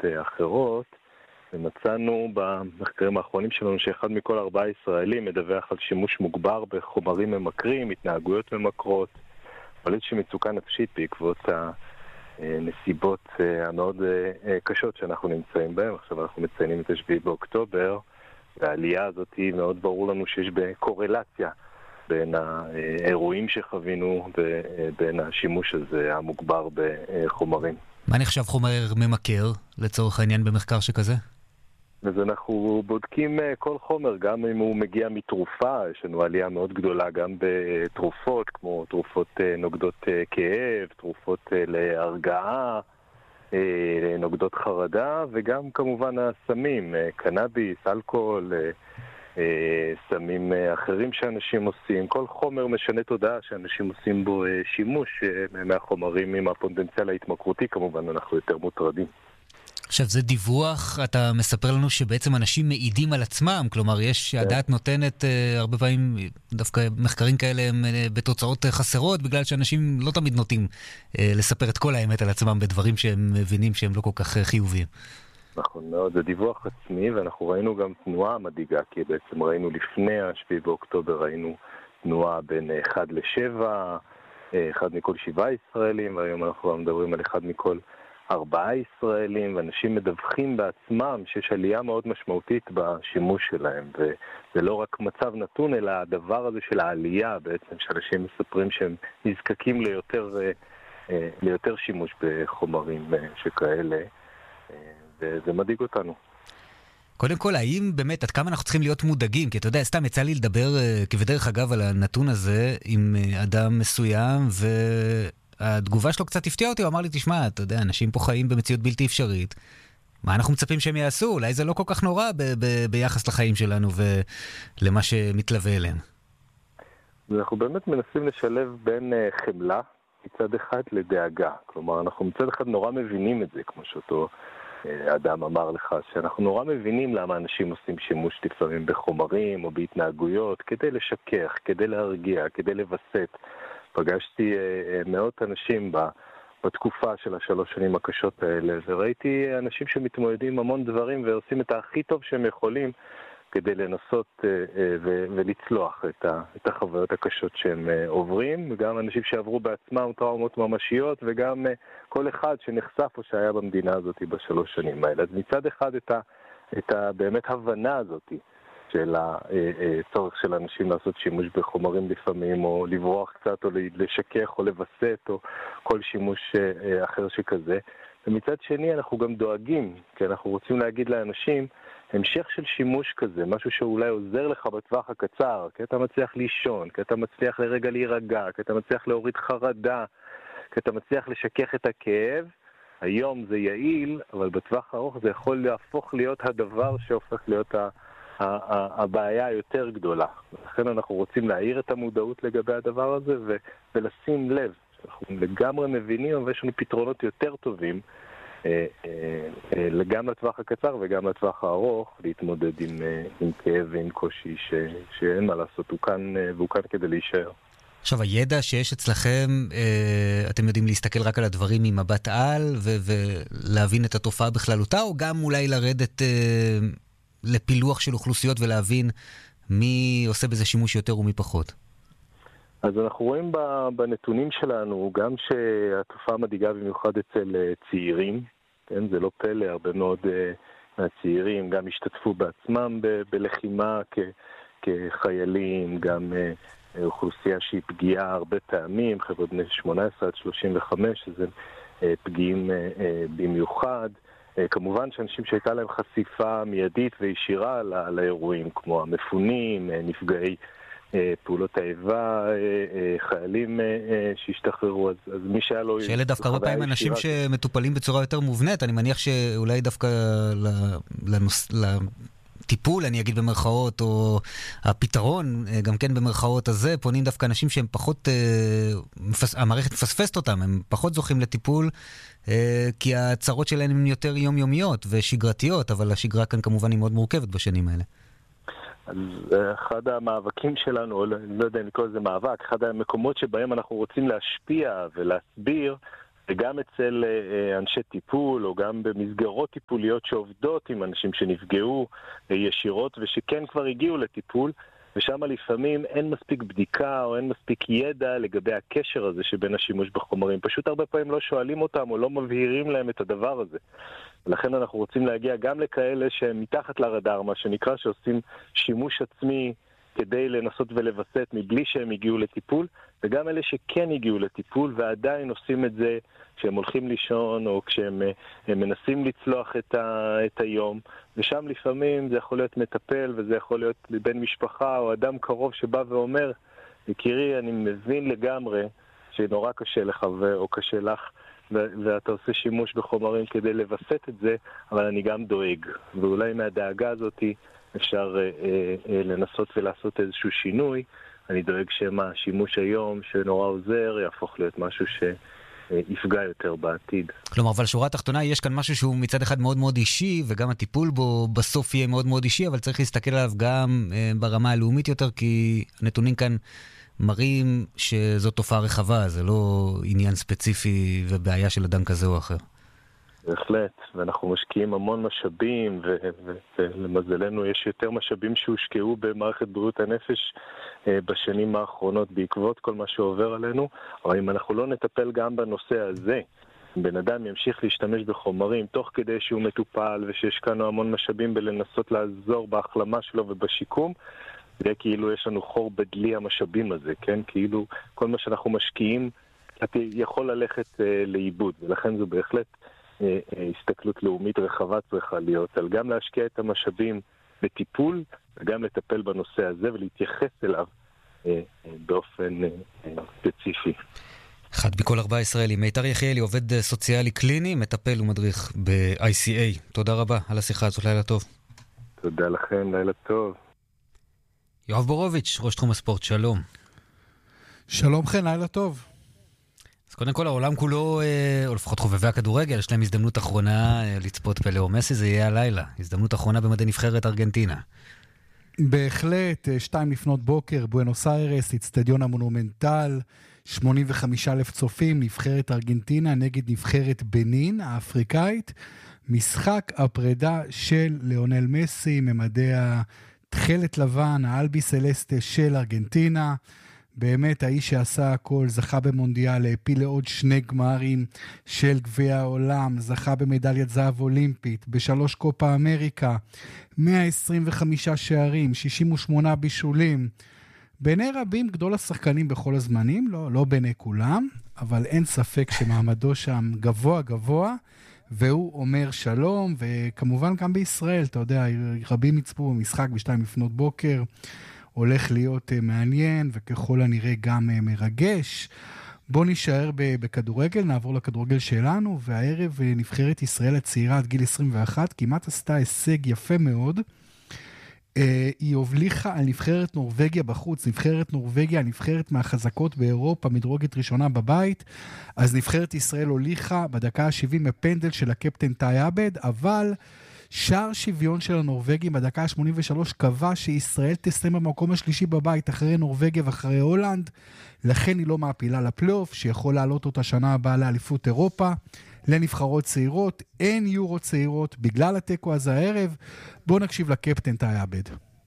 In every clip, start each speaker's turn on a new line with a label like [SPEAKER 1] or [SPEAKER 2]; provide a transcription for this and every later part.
[SPEAKER 1] אחרות, ומצאנו במחקרים האחרונים שלנו שאחד מכל 4 ישראלים מדווח על שימוש מוגבר בחומרים ממכרים, התנהגויות ממכרות, אבל איזושהי מצוקה נפשית בעקבות הנסיבות המאוד קשות שאנחנו נמצאים בהן. עכשיו אנחנו מציינים את 7 באוקטובר, והעלייה הזאת היא מאוד ברור לנו שיש בקורלציה בין האירועים שחווינו ובין השימוש הזה המוגבר בחומרים.
[SPEAKER 2] מה נחשב חומר ממכר לצורך העניין במחקר שכזה?
[SPEAKER 1] אז אנחנו בודקים כל חומר, גם אם הוא מגיע מתרופה, יש לנו עלייה מאוד גדולה גם בתרופות, כמו תרופות נוגדות כאב, תרופות להרגעה, נוגדות חרדה, וגם כמובן הסמים, קנאביס, אלכוהול, סמים אחרים שאנשים עושים. כל חומר משנה תודעה שאנשים עושים בו שימוש מהחומרים עם הפוטנציאל ההתמכרותי, כמובן אנחנו יותר מוטרדים.
[SPEAKER 2] עכשיו זה דיווח, אתה מספר לנו שבעצם אנשים מעידים על עצמם, כלומר יש, הדעת נותנת הרבה פעמים, דווקא מחקרים כאלה הם בתוצאות חסרות, בגלל שאנשים לא תמיד נוטים לספר את כל האמת על עצמם בדברים שהם מבינים שהם לא כל כך חיוביים.
[SPEAKER 1] נכון מאוד, זה דיווח עצמי, ואנחנו ראינו גם תנועה מדאיגה, כי בעצם ראינו לפני 7 באוקטובר, ראינו תנועה בין 1 ל-7, 1 מכל 7 ישראלים, והיום אנחנו מדברים על 1 מכל 4 ישראלים, ואנשים מדווחים בעצמם שיש עלייה מאוד משמעותית בשימוש שלהם, וזה לא רק מצב נתון, אלא הדבר הזה של העלייה בעצם, שאנשים מספרים שהם נזקקים ליותר שימוש בחומרים שכאלה, וזה מדאיג אותנו.
[SPEAKER 2] קודם כל, האם באמת, עד כמה אנחנו צריכים להיות מודאגים? כי אתה יודע, סתם יצא לי לדבר כבדרך אגב על הנתון הזה עם אדם מסוים, והתגובה שלו קצת הפתיעה אותי, הוא אמר לי, תשמע, אתה יודע, אנשים פה חיים במציאות בלתי אפשרית. מה אנחנו מצפים שהם יעשו? אולי זה לא כל כך נורא ביחס לחיים שלנו ולמה שמתלווה אליהם.
[SPEAKER 1] אנחנו באמת מנסים לשלב בין חמלה מצד אחד לדאגה. כלומר, אנחנו מצד אחד נורא מבינים את זה, כמו שאותו אדם אמר לך, שאנחנו נורא מבינים למה אנשים עושים שימוש לפעמים בחומרים או בהתנהגויות, כדי לשכך, כדי להרגיע, כדי לבסט. פגשתי מאות אנשים בתקופה של 3 שנים הקשות האלה, וראיתי אנשים שמתמודדים המון דברים ועושים את הכי טוב שהם יכולים כדי לנסות ולצלוח את החוויות הקשות שהם עוברים, וגם אנשים שעברו בעצמם טראומות ממשיות, וגם כל אחד שנחשף או שהיה במדינה הזאת ב3 שנים האלה. אז מצד אחד את באמת הבנה הזאת של הצורך של אנשים לעשות שימוש בחומרים לפעמים, או לברוח קצת, או לשכך, או לבסט, או כל שימוש אחר שכזה. ומצד שני אנחנו גם דואגים, כי אנחנו רוצים להגיד לאנשים, המשך של שימוש כזה, משהו שאולי עוזר לך בטווח הקצר, כי אתה מצליח לישון, כי אתה מצליח לרגע להירגע, כי אתה מצליח להוריד חרדה, כי אתה מצליח לשכך את הכאב, היום זה יעיל, אבל בטווח הארוך זה יכול להפוך להיות הדבר שהופך להיות הבעיה היותר גדולה. לכן אנחנו רוצים להעיר את המודעות לגבי הדבר הזה ולשים לב. אנחנו לגמרי מבינים, אבל יש לנו פתרונות יותר טובים, גם לטווח הקצר וגם לטווח הארוך, להתמודד עם כאב ועם קושי שאין מה לעשות, והוא כאן כדי להישאר.
[SPEAKER 2] עכשיו, הידע שיש אצלכם, אתם יודעים להסתכל רק על הדברים ממבט על ולהבין את התופעה בכללותה, או גם אולי לרדת לפילוח של אוכלוסיות ולהבין מי עושה בזה שימוש יותר ומי פחות?
[SPEAKER 1] אז אנחנו רואים בנתונים שלנו גם שהתופעה מדאיגה במיוחד אצל צעירים, כן? זה לא פלא, הרבה מאוד מהצעירים גם השתתפו בעצמם בלחימה כחיילים, גם אוכלוסייה שהיא פגיעה הרבה פעמים, חבר'ה בני 18 עד 35, שזה פגיעים במיוחד. כמובן שאנשים שהייתה להם חשיפה מיידית וישירה לאירועים, כמו המפונים, נפגעי פעולות האיבה, חיילים שהשתחררו, אז מי שהיה לו...
[SPEAKER 2] שאלה דווקא הרבה פעמים אנשים שמטופלים בצורה יותר מובנית, אני מניח שאולי דווקא לטיפול, אני אגיד במרכאות, או הפתרון, גם כן במרכאות הזה, פונים דווקא אנשים שהם פחות, המערכת מפספסת אותם, הם פחות זוכים לטיפול, כי הצרות שלהם הן יותר יומיומיות ושגרתיות, אבל השגרה כאן כמובן היא מאוד מורכבת בשנים האלה.
[SPEAKER 1] אז אחד המאבקים שלנו, לא יודע אם לקרוא לזה מאבק, אחד המקומות שבהם אנחנו רוצים להשפיע ולהסביר, וגם אצל אנשי טיפול, או גם במסגרות טיפוליות שעובדות עם אנשים שנפגעו ישירות, ושכן כבר הגיעו לטיפול, ושם לפעמים אין מספיק בדיקה או אין מספיק ידע לגבי הקשר הזה שבין השימוש בחומרים. פשוט הרבה פעמים לא שואלים אותם או לא מבהירים להם את הדבר הזה. ולכן אנחנו רוצים להגיע גם לכאלה שהם מתחת לרדאר, מה שנקרא, שעושים שימוש עצמי כדי לנסות ולבסט מבלי שהם הגיעו לטיפול, וגם אלה שכן הגיעו לטיפול ועדיין עושים את זה כשהם הולכים לישון או כשהם מנסים לצלוח את היום, ושם לפעמים זה יכול להיות מטפל וזה יכול להיות בן משפחה או אדם קרוב שבא ואומר, יקירי, אני מבין לגמרי שנורא קשה לך או קשה לך ואתה עושה שימוש בחומרים כדי לבסט את זה, אבל אני גם דואג, ואולי מהדאגה הזאת אפשר לנסות ולעשות איזשהו שינוי. אני דואג שמה, השימוש היום שנורא עוזר יהפוך להיות משהו שיפגע יותר בעתיד.
[SPEAKER 2] כלומר, אבל שורה התחתונה, יש כאן משהו שהוא מצד אחד מאוד מאוד אישי, וגם הטיפול בו בסוף יהיה מאוד מאוד אישי, אבל צריך להסתכל עליו גם ברמה הלאומית יותר, כי הנתונים כאן מראים שזו תופעה רחבה, זה לא עניין ספציפי ובעיה של אדם כזה או אחר.
[SPEAKER 1] בהחלט, ואנחנו משקיעים המון משאבים, ולמזלנו יש יותר משאבים שהושקעו במערכת בריאות הנפש בשנים האחרונות בעקבות כל מה שעובר עלינו, אבל אם אנחנו לא נטפל גם בנושא הזה, בן אדם ימשיך להשתמש בחומרים תוך כדי שהוא מטופל ושהשקענו המון משאבים בלנסות לעזור בהחלמה שלו ובשיקום, זה כאילו יש לנו חור בדלי המשאבים הזה, כן? כאילו כל מה שאנחנו משקיעים יכול ללכת לאיבוד, ולכן זו בהחלט הסתכלות לאומית רחבה צריכה להיות, על גם להשקיע את המשאבים בטיפול, וגם לטפל בנושא הזה ולהתייחס אליו באופן ספציפי.
[SPEAKER 2] אחד בכל 4 ישראלים. מיתר יחיאלי, עובד סוציאלי קליני, מטפל ומדריך ב-ICA. תודה רבה על השיחה הזאת, לילה טוב.
[SPEAKER 1] תודה לכם, לילה טוב.
[SPEAKER 2] יואב בורוביץ', ראש תחום הספורט, שלום.
[SPEAKER 3] שלום חן, לילה טוב.
[SPEAKER 2] אז קודם כל העולם כולו, או לפחות חובבי הכדורגל, יש להם הזדמנות אחרונה לצפות פלאו מסי, זה יהיה הלילה. הזדמנות אחרונה במדי נבחרת ארגנטינה.
[SPEAKER 3] בהחלט, 2 לפנות בוקר, בואנוס איירס, אצטדיון המונומנטל, 85,000 צופים, נבחרת ארגנטינה נגד נבחרת בנין האפריקאית, משחק הפרידה של ליאונל מסי, ממדי התכלת לבן, האלבי סלסטה של ארגנטינה, באמת האיש שעשה הכל, זכה במונדיאל, העפיל לעוד 2 גמרים של גביע העולם, זכה במדליית זהב אולימפית, ב3 קופה אמריקה, 125 שערים, 68 בישולים, בעיני רבים גדול השחקנים בכל הזמנים, לא בעיני כולם, אבל אין ספק שמעמדו שם גבוה גבוה, והוא אומר שלום, וכמובן גם בישראל, אתה יודע, רבים יצפו במשחק ב2 לפנות בוקר, הולך להיות מעניין, וככל הנראה גם מרגש. בוא נשאר בכדורגל, נעבור לכדורגל שלנו, והערב נבחרת ישראל הצעירה עד גיל 21, כמעט עשתה הישג יפה מאוד, היא הובליחה על נבחרת נורווגיה בחוץ, נבחרת נורווגיה, נבחרת מהחזקות באירופה, מדורגת ראשונה בבית, אז נבחרת ישראל הוליכה בדקה ה-70 מפנדל של הקפטן טאי עבד, אבל שער שוויון של הנורווגים בדקה ה-83 קבע שישראל תסיים במקום השלישי בבית אחרי נורווגיה ואחרי הולנד, לכן היא לא מעפילה לפלייאוף, שיכול לעלות אותה שנה הבאה לאליפות אירופה, לנבחרות צעירות, אין יורו צעירות בגלל התיקו הזה הערב. בואו נקשיב לקפטן טאי עבד.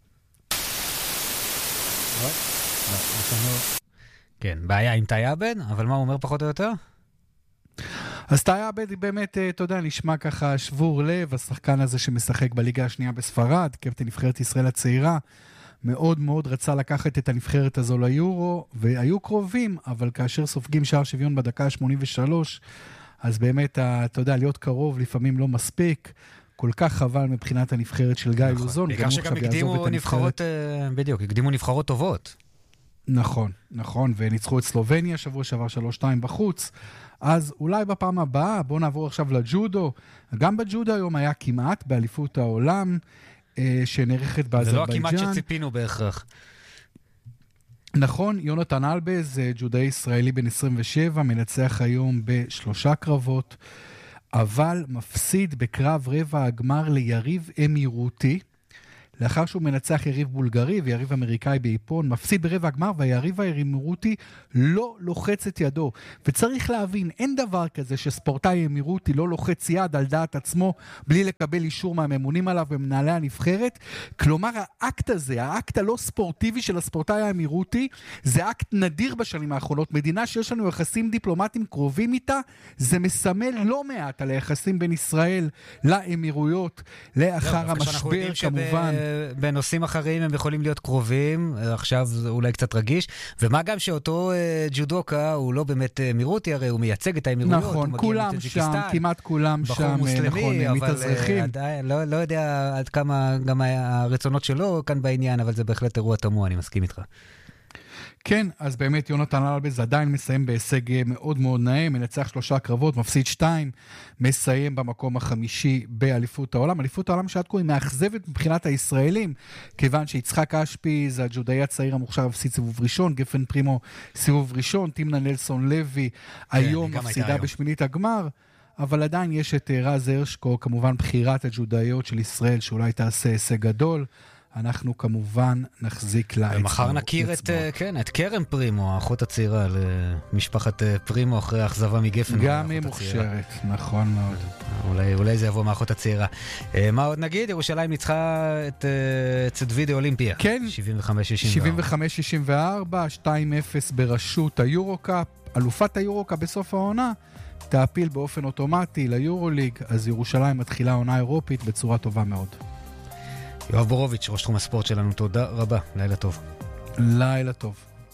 [SPEAKER 2] כן, בעיה עם טאי עבד, אבל מה הוא אומר פחות או יותר?
[SPEAKER 3] אז טאי עבד באמת, אתה יודע, נשמע ככה שבור לב, השחקן הזה שמשחק בליגה השנייה בספרד, קפטן נבחרת ישראל הצעירה, מאוד מאוד רצה לקחת את הנבחרת הזו ליורו, והיו קרובים, אבל כאשר סופגים שער שוויון בדקה ה-83, אז באמת, אתה יודע, להיות קרוב לפעמים לא מספיק, כל כך חבל מבחינת הנבחרת של גיא לוזון.
[SPEAKER 2] בעיקר שגם הקדימו נבחרות, בדיוק, הקדימו נבחרות טובות.
[SPEAKER 3] נכון, נכון, וניצחו את סלובניה שבוע שעבר 3-2 בחוץ, אז אולי בפעם הבאה, בואו נעבור עכשיו לג'ודו, גם בג'ודו היום היה כמעט באליפות העולם, שנערכת באזרבייג'אן.
[SPEAKER 2] זה לא הכמעט שציפינו בהכרח.
[SPEAKER 3] נכון, יונתן אלבז, ג'ודאי ישראלי בן 27, מנצח היום ב3 קרבות, אבל מפסיד בקרב רבע הגמר ליריב אמירותי, לאחר שהוא מנצח יריב בולגרי ויריב אמריקאי באיפון, מפסיד ברבע הגמר, והיריב האמירותי לא לוחץ את ידו. וצריך להבין, אין דבר כזה שספורטאי אמירותי לא לוחץ יד על דעת עצמו, בלי לקבל אישור מהממונים עליו ומנהלי הנבחרת. כלומר, האקט הזה, האקט הלא ספורטיבי של הספורטאי האמירותי, זה אקט נדיר בשנים האחרונות. מדינה שיש לנו יחסים דיפלומטיים קרובים איתה, זה מסמל לא מעט על היחסים בין ישראל לאמירויות, לאחר המשבר כמובן.
[SPEAKER 2] בנושאים אחרים הם יכולים להיות קרובים, עכשיו זה אולי קצת רגיש, ומה גם שאותו ג'ודוקה הוא לא באמת אמירותי, הרי הוא מייצג את האמירויות.
[SPEAKER 3] נכון, כולם שם, כמעט כולם שם, נכון, מתאזרחים.
[SPEAKER 2] לא יודע עד כמה גם הרצונות שלו כאן בעניין, אבל זה בהחלט אירוע תמוה, אני מסכים איתך.
[SPEAKER 3] כן, אז באמת יונתן אלבז עדיין מסיים בהישג מאוד מאוד נאה, מנצח 3 קרבות, מפסיד 2, מסיים במקום החמישי באליפות העולם. אליפות העולם שעד כה היא מאכזבת מבחינת הישראלים, כיוון שיצחק אשפיז, הג'ודאי הצעיר המוכשר, הפסיד סיבוב ראשון, גפן פרימו סיבוב ראשון, תימנה נלסון לוי היום מפסידה בשמינית הגמר, אבל עדיין יש את רז הרשקו, כמובן בחירת הג'ודאיות של ישראל, שאולי תעשה הישג גדול. אנחנו כמובן נחזיק לה אצבעות.
[SPEAKER 2] ומחר נכיר את קרן פרימו, האחות הצעירה למשפחת פרימו, אחרי האכזבה מגפן.
[SPEAKER 3] גם היא מוכשרת, נכון מאוד.
[SPEAKER 2] אולי זה יבוא מהאחות הצעירה. מה עוד נגיד? ירושלים ניצחה את צדווידי אולימפיה.
[SPEAKER 3] כן. 75-64, 2-0 בראשות היורוקאפ, אלופת היורוקאפ בסוף העונה, תעפיל באופן אוטומטי ליורוליג, אז ירושלים מתחילה עונה אירופית בצורה טובה מאוד.
[SPEAKER 2] יואב בורוביץ', ראש תחום הספורט שלנו, תודה רבה, לילה טוב.
[SPEAKER 3] לילה טוב.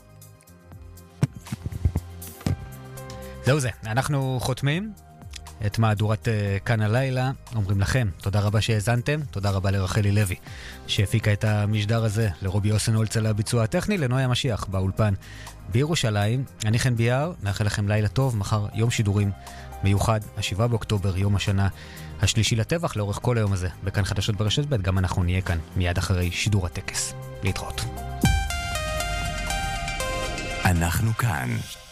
[SPEAKER 2] זהו זה, אנחנו חותמים את מהדורת כאן הלילה, אומרים לכם, תודה רבה שהאזנתם, תודה רבה לרחלי לוי, שהפיקה את המשדר הזה, לרובי אוסנולץ על הביצוע הטכני, לנוי המשיח באולפן בירושלים. אני חן ביאר, מאחל לכם לילה טוב, מחר יום שידורים מיוחד, 7 באוקטובר, יום השנה השלישי לטבח, לאורך כל היום הזה, בכאן חדשות ברשת ב', גם אנחנו נהיה כאן מיד אחרי שידור הטקס. להתראות.
[SPEAKER 4] אנחנו כאן.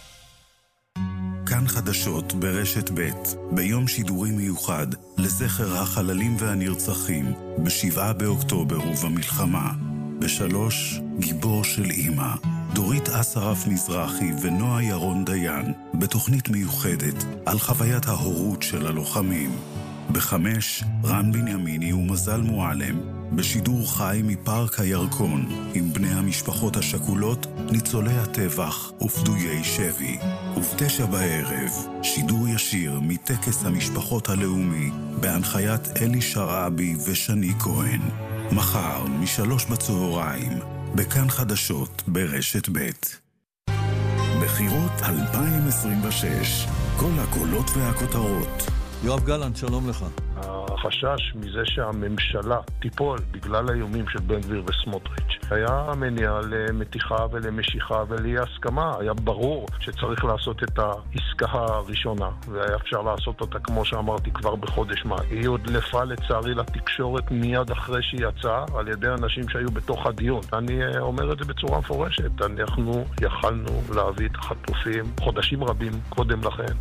[SPEAKER 4] כאן חדשות ברשת ב', ביום שידורי מיוחד לזכר החללים והנרצחים, ב7 באוקטובר ובמלחמה. ב3, גיבור של אמא. דורית אסרף מזרחי ונועה ירון דיין, בתוכנית מיוחדת על חוויית ההורות של הלוחמים. ב5, רן בנימיני ומזל מועלם, בשידור חי מפארק הירקון, עם בני המשפחות השכולות, ניצולי הטבח ופדויי שבי. וב9 בערב, שידור ישיר מטקס המשפחות הלאומי, בהנחיית אלי שרעבי ושני כהן. מחר, מ3 בצהריים, בכאן חדשות ברשת ב'. בחירות 2026, כל הקולות והכותרות.
[SPEAKER 5] יואב גלנט, שלום לך.
[SPEAKER 6] החשש מזה שהממשלה תיפול בגלל האיומים של בן גביר וסמוטריץ' היה מניע למתיחה ולמשיכה ולאי הסכמה. היה ברור שצריך לעשות את העסקה הראשונה, והיה אפשר לעשות אותה, כמו שאמרתי, כבר בחודש מאי. היא הודלפה לצערי לתקשורת מיד אחרי שהיא יצאה על ידי אנשים שהיו בתוך הדיון. אני אומר את זה בצורה מפורשת, אנחנו יכלנו להביא את החטופים חודשים רבים קודם לכן.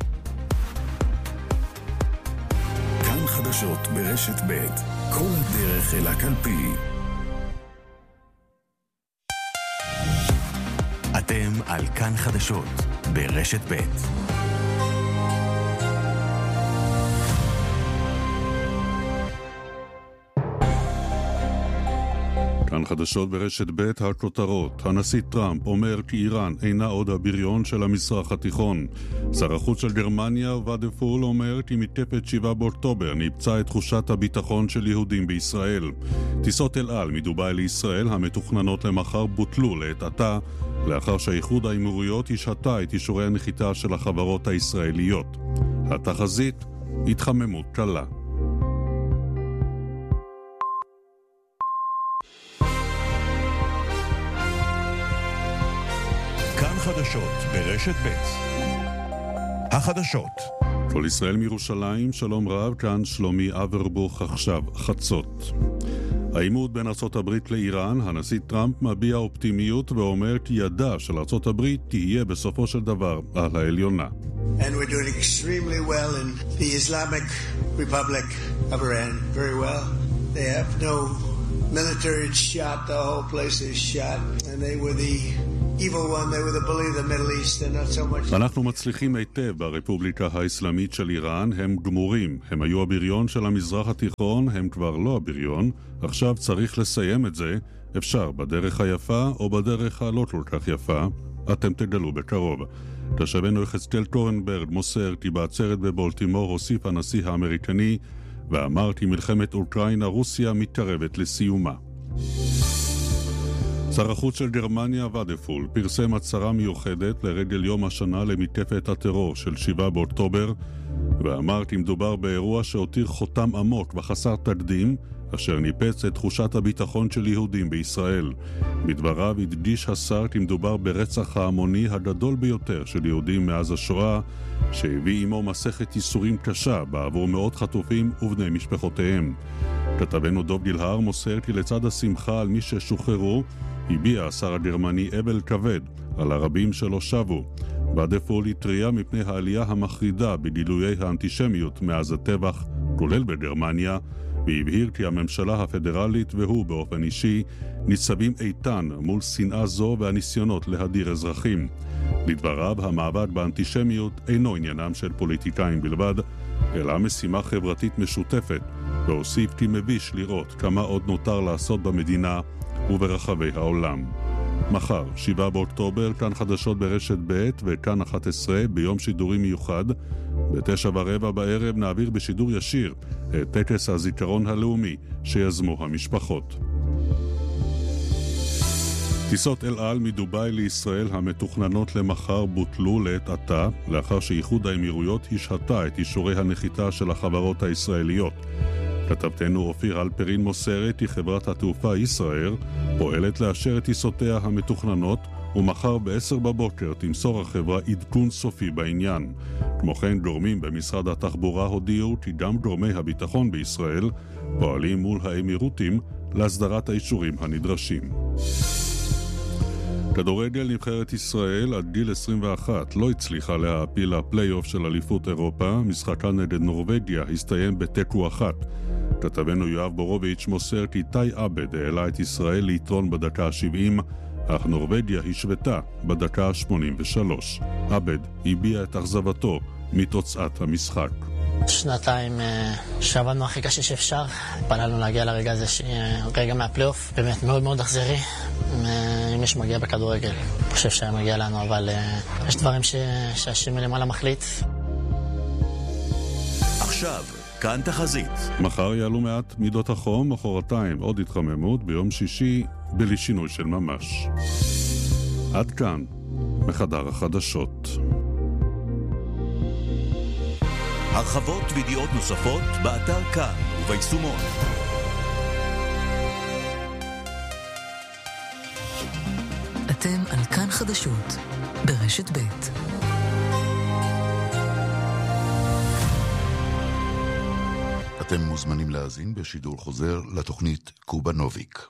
[SPEAKER 4] חדשות ברשת ב', כל הדרך אל הקלפי. אתם על כאן חדשות ברשת ב'.
[SPEAKER 7] כאן חדשות ברשת ב', הכותרות. הנשיא טראמפ אומר כי איראן אינה עוד הבריון של המזרח התיכון. שר החוץ של גרמניה ודפול אומר כי מתקפת 7 באוקטובר נפצע את תחושת הביטחון של יהודים בישראל. טיסות אל על מדובאי לישראל המתוכננות למחר בוטלו לעת עתה, לאחר שהאיחוד האמירויות השהתה את אישורי הנחיתה של החברות הישראליות. התחזית, התחממות קלה.
[SPEAKER 4] חדשות ברשת ב'. החדשות.
[SPEAKER 7] כל ישראל מירושלים, שלום רב, כאן שלומי אברבוך, עכשיו חצות. העימות בין ארצות הברית לאיראן, הנשיא טראמפ מביע אופטימיות ואומר כי ידה של ארצות הברית תהיה בסופו של דבר על העליונה.
[SPEAKER 8] And we're doing extremely well in the Islamic Republic of Iran. Very well. They have no military shot, the whole place is shot, and they were the evil one, they were the bully of the Middle East, and not so much...
[SPEAKER 7] אנחנו מצליחים היטב ברפובליקה האסלאמית של איראן, הם גמורים, הם היו הבריון של המזרח התיכון, הם כבר לא הבריון, עכשיו צריך לסיים את זה, אפשר בדרך היפה או בדרך הלא כל כך יפה, אתם תגלו בקרוב. תושבנו יחזקאל טורנברג מוסר כי בעצרת בבולטימור הוסיף הנשיא האמריקני ואמר כי מלחמת אוקראינה-רוסיה מתקרבת לסיומה. שר החוץ של גרמניה ודפול פרסם הצהרה מיוחדת לרגל יום השנה למתקפת הטרור של 7 באוקטובר ואמר כי מדובר באירוע שהותיר חותם עמוק וחסר תקדים אשר ניפץ את תחושת הביטחון של יהודים בישראל. בדבריו הדגיש השר כי מדובר ברצח ההמוני הגדול ביותר של יהודים מאז השואה, שהביא עמו מסכת ייסורים קשה בעבור מאות חטופים ובני משפחותיהם. כתבנו דוב גילהר מוסר כי לצד השמחה על מי ששוחררו, הביע השר הגרמני אבל כבד על הרבים שלא שבו. ודפול התריע מפני העלייה המחרידה בגילויי האנטישמיות מאז הטבח, כולל בגרמניה, והבהיר כי הממשלה הפדרלית והוא באופן אישי ניצבים איתן מול שנאה זו והניסיונות להדיר אזרחים. לדבריו, המאבק באנטישמיות אינו עניינם של פוליטיקאים בלבד, אלא משימה חברתית משותפת, והוסיף כי מביש לראות כמה עוד נותר לעשות במדינה וברחבי העולם. מחר, 7 באוקטובר, כאן חדשות ברשת ב' וכאן 11 ביום שידורי מיוחד. ב9:15 בערב נעביר בשידור ישיר את טקס הזיכרון הלאומי שיזמו המשפחות. טיסות אל על מדובאי לישראל המתוכננות למחר בוטלו לעת עתה, לאחר שאיחוד האמירויות השהתה את אישורי הנחיתה של החברות הישראליות. כתבתנו אופיר אלפרין מוסרת כי חברת התעופה ישראל פועלת לאשר את טיסותיה המתוכננות, ומחר ב10 בבוקר תמסור החברה עדכון סופי בעניין. כמו כן, גורמים במשרד התחבורה הודיעו כי גם גורמי הביטחון בישראל פועלים מול האמירותים להסדרת האישורים הנדרשים. כדורגל, נבחרת ישראל עד גיל 21 לא הצליחה להעפיל לפלייאוף של אליפות אירופה. משחקה נגד נורווגיה הסתיים בתיקו 1. כתבנו יואב בורוביץ' מוסר כי תאי עבד העלה את ישראל ליתרון בדקה ה-70, אך נורווגיה השוותה בדקה ה-83. עבד הביע את אכזבתו מתוצאת המשחק.
[SPEAKER 5] שנתיים שעבדנו הכי קשה שאפשר, פנלנו להגיע לרגע הזה רגע מהפלייאוף, באמת מאוד מאוד אכזרי. אם יש מגיע בכדורגל, אני חושב שהיה מגיע לנו, אבל יש דברים שהשם מלמעלה מחליט.
[SPEAKER 9] עכשיו, כאן תחזית.
[SPEAKER 7] מחר יעלו מעט מידות החום, מחרתיים עוד התחממות, ביום שישי בלי שינוי של ממש. עד כאן, מחדר החדשות.
[SPEAKER 9] הרחבות וידיעות נוספות באתר כאן וביישומון.
[SPEAKER 10] אתם על כאן חדשות ברשת ב'.
[SPEAKER 11] אתם מוזמנים להאזין בשידור חוזר לתוכנית קובנוביק.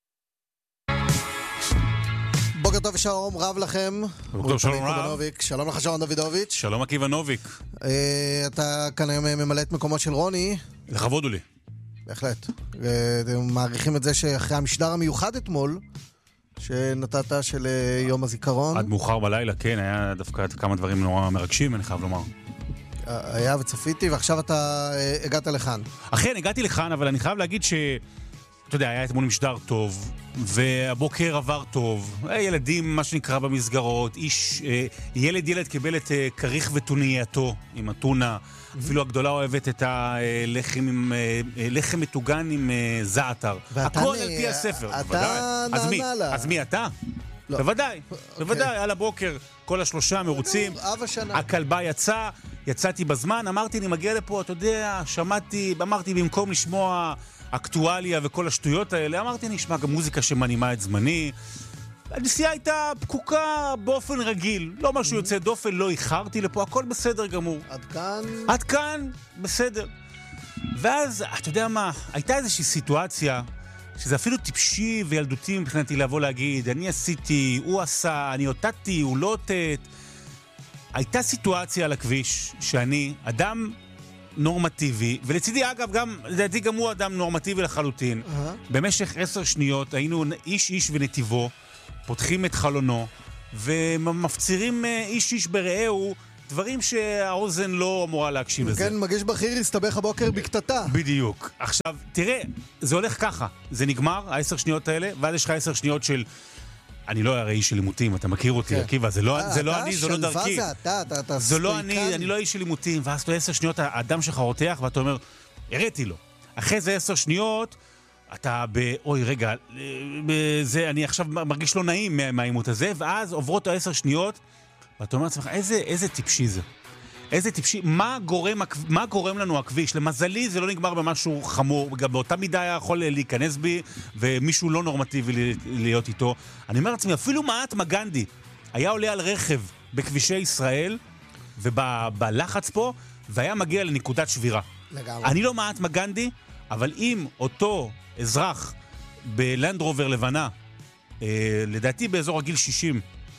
[SPEAKER 12] בוקר טוב ושלום רב לכם.
[SPEAKER 13] בוקר טוב, שלום רב.
[SPEAKER 12] שלום לך שרון דוידוביץ'.
[SPEAKER 13] שלום עקיבא נוביק.
[SPEAKER 12] אתה כאן היום ממלא את מקומו של רוני.
[SPEAKER 13] לכבוד לי.
[SPEAKER 12] בהחלט. מעריכים את זה שאחרי המשדר המיוחד אתמול שנתת של יום הזיכרון.
[SPEAKER 13] עד מאוחר בלילה, כן, היה דווקא כמה דברים נורא מרגשים, אני חייב לומר.
[SPEAKER 12] היה וצפיתי, ועכשיו אתה הגעת לכאן.
[SPEAKER 13] אכן, הגעתי לכאן, אבל אני חייב להגיד ש... אתה יודע, היה אתמול משדר טוב, והבוקר עבר טוב. ילדים, מה שנקרא במסגרות, ילד קיבל את כריך וטונייתו עם הטונה. אפילו הגדולה אוהבת את הלחם עם לחם מטוגן עם זעתר. הכל על פי הספר.
[SPEAKER 12] אתה נענה לה.
[SPEAKER 13] אז מי אתה? לא. בוודאי, על הבוקר כל השלושה מרוצים. הכלבה יצאתי בזמן, אמרתי אני מגיע לפה, אתה יודע, אמרתי במקום לשמוע אקטואליה וכל השטויות האלה, אמרתי נשמע גם מוזיקה שמנימה את זמני. הנסיעה הייתה פקוקה באופן רגיל, לא משהו יוצא דופן, לא איחרתי לפה, הכל בסדר גמור. עד כאן, בסדר. ואז, אתה יודע מה, הייתה איזושהי סיטואציה, שזה אפילו טיפשי וילדותי מבחינתי לבוא להגיד, אני עשיתי, הוא עשה, אני אותתי, הוא לא אותת. הייתה סיטואציה על הכביש, שאני, אדם נורמטיבי, ולצידי אגב, לדעתי גם הוא אדם נורמטיבי לחלוטין. במשך 10 שניות היינו איש ונתיבו, פותחים את חלונו, ומפצירים איש ברעהו, דברים שהאוזן לא אמורה להקשיב לזה.
[SPEAKER 12] כן, מגיש בכיר הסתבך הבוקר בקטטה.
[SPEAKER 13] בדיוק. עכשיו, תראה, זה הולך ככה. זה נגמר, 10 שניות האלה, ואז יש לך 10 שניות של... אני לא הרי איש של לימותים, אתה מכיר אותי, עקיבא, זה לא אני, זה לא דרכי. זה לא אני לא איש של לימותים, ואז אתה 10 שניות, האדם שלך רותח, ואתה אומר, הראיתי לו. אחרי זה 10 שניות, אתה אוי רגע, אני עכשיו מרגיש לא נעים מהאימות הזה, ואז עוברות 10 שניות, ואתה אומר לעצמך, איזה טיפשי זה? איזה טיפשי, מה גורם לנו הכביש? למזלי זה לא נגמר במשהו חמור, גם באותה מידה היה יכול להיכנס בי, ומישהו לא נורמטיבי להיות איתו. אני אומר לעצמי, אפילו מהטמה גנדי היה עולה על רכב בכבישי ישראל, ובלחץ פה, והיה מגיע לנקודת שבירה. לגמרי. אני לא מהטמה גנדי, אבל אם אותו אזרח בלנדרובר לבנה, לדעתי באזור הגיל 60,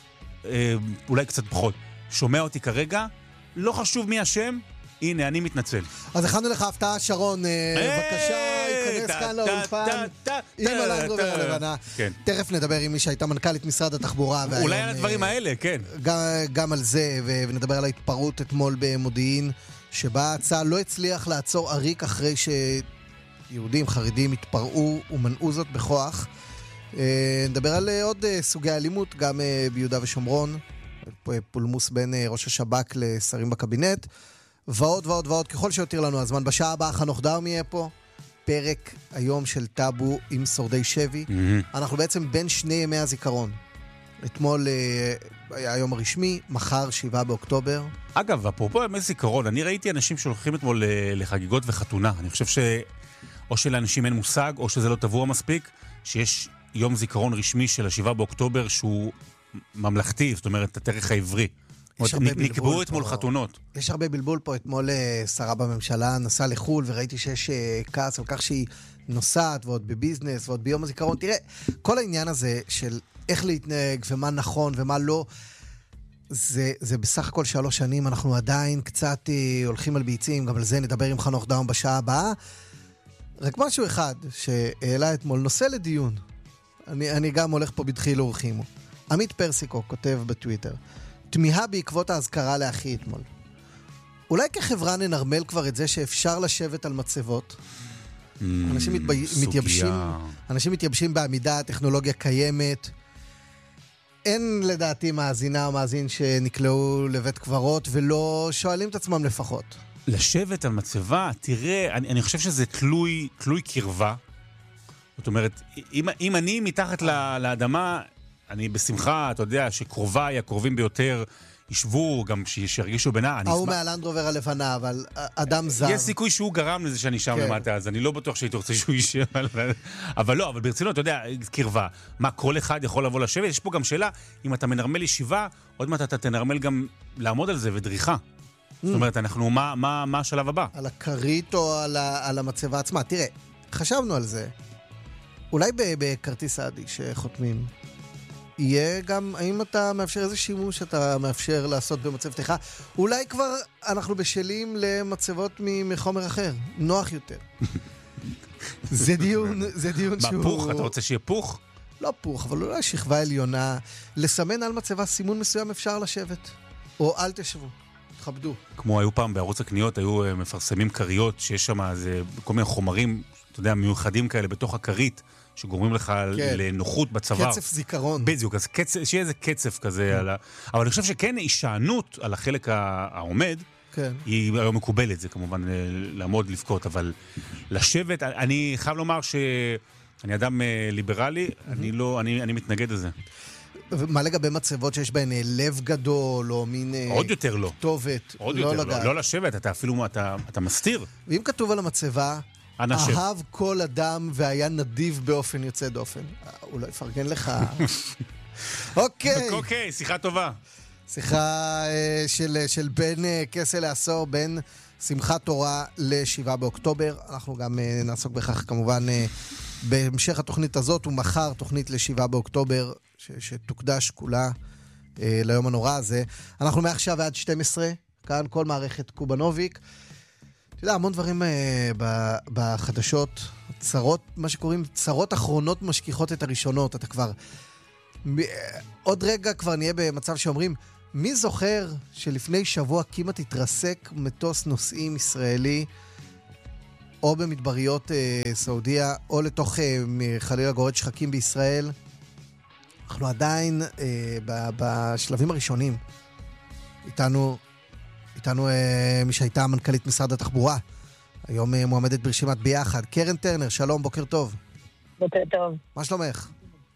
[SPEAKER 13] אולי קצת פחות, שומע אותי כרגע, לא חשוב מי השם, הנה, אני מתנצל.
[SPEAKER 12] אז הכנו לך הפתעה, שרון, בבקשה, ייכנס כאן לאולפן, עם הלנדרובר הלבנה. תכף נדבר עם מי שהייתה מנכ"לית משרד התחבורה.
[SPEAKER 13] אולי על הדברים האלה, כן.
[SPEAKER 12] גם על זה, ונדבר על ההתפרעות אתמול במודיעין, שבה צה"ל לא הצליח לעצור עריק אחרי שיהודים חרדים התפרעו ומנעו זאת בכוח. נדבר על עוד סוגי אלימות, גם ביהודה ושומרון, פולמוס בין ראש השב"כ לשרים בקבינט, ועוד ועוד ועוד, ככל שיותיר לנו הזמן. בשעה הבאה חנוך דרמי יהיה פה, פרק היום של טאבו עם שורדי שבי. אנחנו בעצם בין שני ימי הזיכרון. אתמול היה היום הרשמי, מחר 7 באוקטובר.
[SPEAKER 13] אגב, אפרופו ימי זיכרון, אני ראיתי אנשים שהולכים אתמול לחגיגות וחתונה. אני חושב או שלאנשים אין מושג, או שזה לא טבוע מספיק, שיש יום זיכרון רשמי של 7 באוקטובר שהוא ממלכתי, זאת אומרת, התאריך העברי. נקבעו אתמול חתונות.
[SPEAKER 12] יש הרבה בלבול פה. אתמול שרה בממשלה נסעה לחול, וראיתי שיש כעס על כך שהיא נוסעת, ועוד בביזנס, ועוד ביום הזיכרון. תראה, כל העניין הזה של איך להתנהג, ומה נכון ומה לא, זה בסך הכל 3 שנים, אנחנו עדיין קצת הולכים על ביצים, גם על זה נדבר עם חנוך דרום בשעה הבאה. רק משהו אחד שהעלה אתמול, נושא לדיון. אני גם הולך פה בדחיל אורחים. עמית פרסיקו כותב בטוויטר, תמיהה בעקבות ההזכרה לאחי אתמול. אולי כחברה ננרמל כבר את זה שאפשר לשבת על מצבות? אנשים מתייבשים בעמידה, הטכנולוגיה קיימת. אין לדעתי מאזינה או מאזין שנקלעו לבית קברות ולא שואלים את עצמם לפחות.
[SPEAKER 13] לשבת על מצבה, תראה, אני חושב שזה תלוי קרבה. זאת אומרת, אם אני מתחת לאדמה, אני בשמחה, אתה יודע, שקרוביי, הקרובים ביותר, ישבו, גם שירגישו בינה.
[SPEAKER 12] הוא מהלנדרובר הלבנה, אבל אדם זר.
[SPEAKER 13] יש סיכוי שהוא גרם לזה שאני שם למטה, אז אני לא בטוח שהייתי רוצה שהוא יישב. אבל לא, אבל ברצינות, אתה יודע, קרבה. מה, כל אחד יכול לבוא לשבת? יש פה גם שאלה, אם אתה מנרמל ישיבה, עוד מעט אתה תנרמל גם לעמוד על זה ודריכה. זאת אומרת, אנחנו, מה השלב הבא?
[SPEAKER 12] על הכרית או על המצבה עצמה? תראה, חשבנו על זה. אולי בכרטיס עדי שחותמים, יהיה גם, האם אתה מאפשר איזה שימוש אתה מאפשר לעשות במצבתך? אולי כבר אנחנו בשלים למצבות מחומר אחר, נוח יותר. זה דיון שהוא...
[SPEAKER 13] מה, פוך? אתה רוצה שיהיה פוך?
[SPEAKER 12] לא פוך, אבל אולי שכבה עליונה. לסמן על מצבה סימון מסוים אפשר לשבת. או אל תשבו, תכבדו.
[SPEAKER 13] כמו היו פעם בערוץ הקניות, היו מפרסמים קריות שיש שם כל מיני חומרים, אתה יודע, מיוחדים כאלה בתוך הקרית, שגורמים לך לנוחות בצוואר.
[SPEAKER 12] קצף זיכרון.
[SPEAKER 13] בדיוק, אז שיהיה איזה קצף כזה. אבל אני חושב שכן, הישענות על החלק העומד, היא היום מקובלת, זה כמובן לעמוד לבכות, אבל לשבת, אני חייב לומר שאני אדם ליברלי, אני מתנגד לזה.
[SPEAKER 12] מה לגבי מצבות שיש בהן לב גדול, או מין
[SPEAKER 13] עוד יותר לא.
[SPEAKER 12] כתובת?
[SPEAKER 13] עוד יותר לא. לא לשבת, אתה אפילו, אתה מסתיר.
[SPEAKER 12] ואם כתוב על המצבה, אהב כל אדם והיה נדיב באופן יוצא דופן. אולי פרגן לך.
[SPEAKER 13] אוקיי, שיחה טובה.
[SPEAKER 12] שיחה של בין כסה לעשור, בין שמחת תורה ל7 באוקטובר. אנחנו גם נעסוק בכך כמובן בהמשך התוכנית הזאת, ומחר תוכנית ל7 באוקטובר, שתוקדש כולה ליום הנורא הזה. אנחנו מעכשיו ועד 12, כאן כל מערכת קובנוביק. אתה יודע, המון דברים בחדשות, צרות, מה שקוראים צרות אחרונות משכיחות את הראשונות. אתה כבר, עוד רגע כבר נהיה במצב שאומרים, מי זוכר שלפני שבוע כמעט התרסק מטוס נוסעים ישראלי, או במדבריות סעודיה, או לתוך חלילה גורד שחקים בישראל? אנחנו עדיין בשלבים הראשונים. איתנו מי שהייתה מנכ"לית משרד התחבורה, היום מועמדת ברשימת ביחד, קרן טרנר. שלום, בוקר טוב.
[SPEAKER 14] בוקר טוב.
[SPEAKER 12] מה שלומך?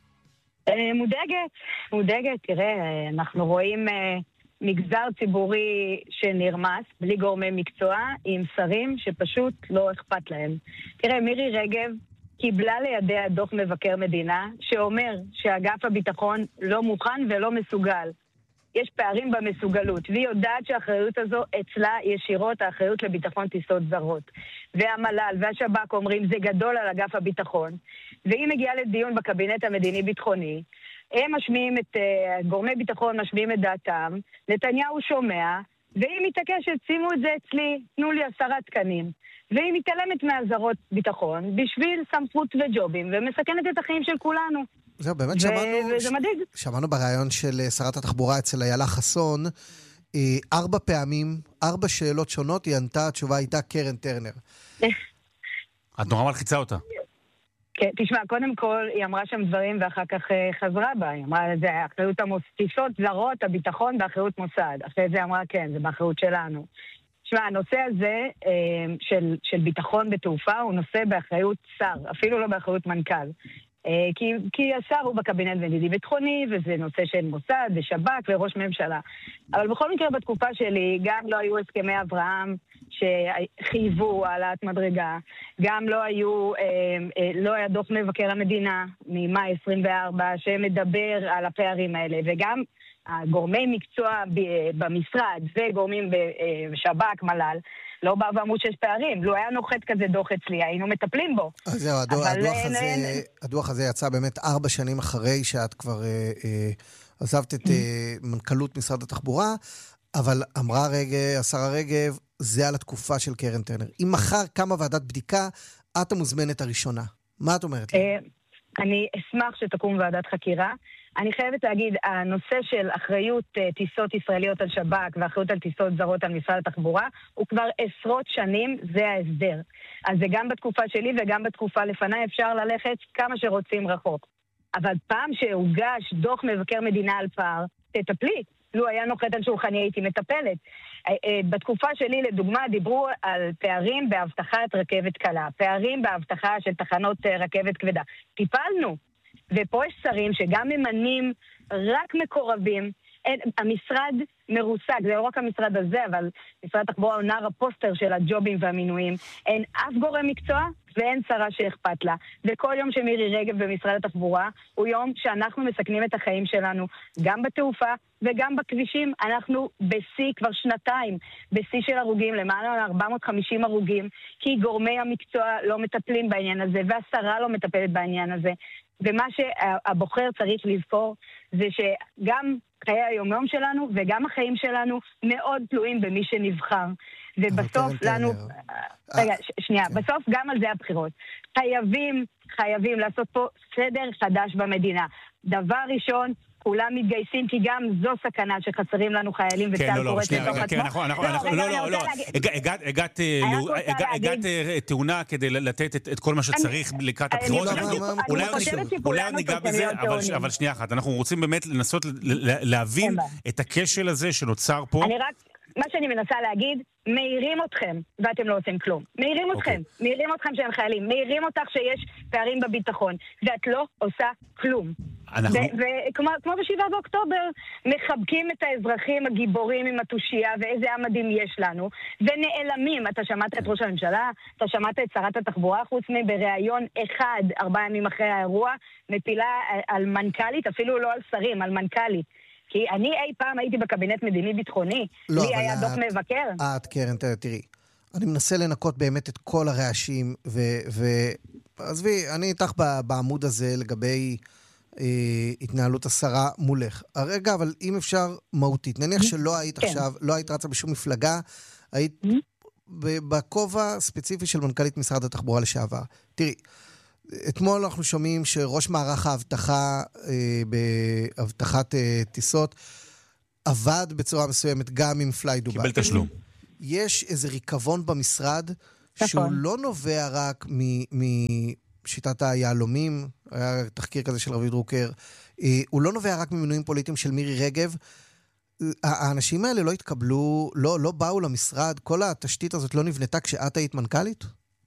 [SPEAKER 14] מודאגת, תראה, אנחנו רואים מגזר ציבורי שנרמס, בלי גורמי מקצוע, עם שרים שפשוט לא אכפת להם. תראה, מירי רגב קיבלה לידיה דוח מבקר מדינה, שאומר שאגף הביטחון לא מוכן ולא מסוגל. יש פערים במסוגלות, והיא יודעת שהאחריות הזו אצלה ישירות, האחריות לביטחון טיסות זרות. והמל"ל והשב"כ אומרים, זה גדול על אגף הביטחון, והיא מגיעה לדיון בקבינט המדיני-ביטחוני, הם משמיעים גורמי ביטחון משמיעים את דעתם, נתניהו שומע, והיא מתעקשת, שימו את זה אצלי, תנו לי 10 תקנים. והיא מתעלמת מהזרות ביטחון, בשביל סמכות וג'ובים, ומסכנת את החיים של כולנו.
[SPEAKER 12] זהו, באמת
[SPEAKER 14] וזה מדאיג.
[SPEAKER 12] שמענו ברעיון של שרת התחבורה אצל איילה חסון, 4 פעמים, 4 שאלות שונות, היא ענתה, התשובה הייתה קרן טרנר.
[SPEAKER 13] את נורא מלחיצה אותה.
[SPEAKER 14] כן, תשמע, קודם כל היא אמרה שם דברים ואחר כך חזרה בה. היא אמרה, זה אחריות טיסות זרות, הביטחון באחריות מוסד. אחרי זה אמרה, כן, זה באחריות שלנו. תשמע, הנושא הזה של ביטחון בתעופה הוא נושא באחריות שר, אפילו לא באחריות מנכ"ל. כי השר הוא בקבינט מדיני-ביטחוני, וזה נושא של מוסד ושב"כ וראש ממשלה. אבל בכל מקרה בתקופה שלי גם לא היו הסכמי אברהם שחייבו העלאת מדרגה, גם לא היה דוח מבקר המדינה ממאי 24 שמדבר על הפערים האלה, וגם הגורמי מקצוע במשרד וגורמים בשב"כ, מל"ל, לא בא ואמרו שיש פערים. לא היה נוחת כזה דוח אצלי, היינו מטפלים בו.
[SPEAKER 12] זהו, הדוח הזה יצא באמת 4 שנים אחרי שאת כבר עזבת את מנכ"לות משרד התחבורה, אבל אמרה השרה רגב, זה על התקופה של קרן טרנר. אם מחר קמה ועדת בדיקה, את המוזמנת הראשונה. מה את אומרת לי?
[SPEAKER 14] אני אשמח שתקום ועדת חקירה. אני חייבת להגיד, הנושא של אחריות טיסות ישראליות על שב"כ ואחריות על טיסות זרות על משרד התחבורה, הוא כבר עשרות שנים, זה ההסדר. אז זה גם בתקופה שלי וגם בתקופה לפניי אפשר ללכת כמה שרוצים רחוק. אבל פעם שהוגש דוח מבקר מדינה על פער, תטפלי. לו היה נוחת על שולחני הייתי מטפלת. בתקופה שלי, לדוגמה, דיברו על פערים בהבטחת רכבת קלה, פערים בהבטחה של תחנות רכבת כבדה. טיפלנו. ופה יש שרים שגם ממנים רק מקורבים. המשרד מרוסק, זה לא רק המשרד הזה, אבל משרד התחבורה הוא נער הפוסטר של הג'ובים והמינויים. אין אף גורם מקצוע ואין שרה שאכפת לה. וכל יום שמירי רגב במשרד התחבורה הוא יום שאנחנו מסכנים את החיים שלנו, גם בתעופה וגם בכבישים. אנחנו בשיא כבר שנתיים, בשיא של הרוגים, למעלה 450 הרוגים, כי גורמי המקצוע לא מטפלים בעניין הזה, והשרה לא מטפלת בעניין הזה. ומה שהבוחר צריך לזכור זה שגם חיי היומיום שלנו וגם החיים שלנו מאוד תלויים במי שנבחר. ובסוף לנו... רגע, שנייה, בסוף גם על זה הבחירות. חייבים לעשות פה סדר חדש במדינה. דבר ראשון, כולם מתגייסים, כי גם זו סכנה שחסרים לנו חיילים וצה"ל קוראת לתוך עצמו.
[SPEAKER 13] לא, הגעת טעונה כדי לתת את כל מה שצריך לקראת הבחירות. אולי ניגע בזה, אבל שנייה אחת, אנחנו רוצים באמת לנסות להבין את הכשל הזה שנוצר פה.
[SPEAKER 14] מה שאני מנסה להגיד, מהירים אתכם, ואתם לא עושים כלום. מהירים אתכם שהם חיילים, מהירים אותך שיש פערים בביטחון, ואת לא עושה כלום. וכמו ב7 באוקטובר, מחבקים את האזרחים הגיבורים עם התושייה, ואיזה עמדים יש לנו, ונעלמים. אתה שמעת את ראש הממשלה, אתה שמעת את שרת התחבורה, חוץ מבראיון אחד, 4 ימים אחרי האירוע, מפילה על מנכ"לית, אפילו לא על שרים, על מנכ"לית. כי אני אי פעם הייתי בקבינט מדיני-ביטחוני, לי היה דוח מבקר.
[SPEAKER 12] את, קרן, תראי, אני מנסה לנקות באמת את כל הרעשים, עזבי, אני איתך בעמוד הזה לגבי התנהלות השרה מולך. הרגע, אבל אם אפשר מהותית, נניח שלא היית עכשיו, לא היית רצה בשום מפלגה, היית בכובע ספציפי של מנכ"לית משרד התחבורה לשעבר. תראי, אתמול אנחנו שומעים שראש מערך האבטחה בהבטחת טיסות עבד בצורה מסוימת גם עם פליי דובאי.
[SPEAKER 13] קיבל תשלום.
[SPEAKER 12] יש איזה ריקבון במשרד שהוא לא נובע רק משיטת היעלומים, היה תחקיר כזה של רביד דרוקר, הוא לא נובע רק ממינויים פוליטיים של מירי רגב. האנשים האלה לא התקבלו, לא באו למשרד, כל התשתית הזאת לא נבנתה כשאת היית מנכ"לית?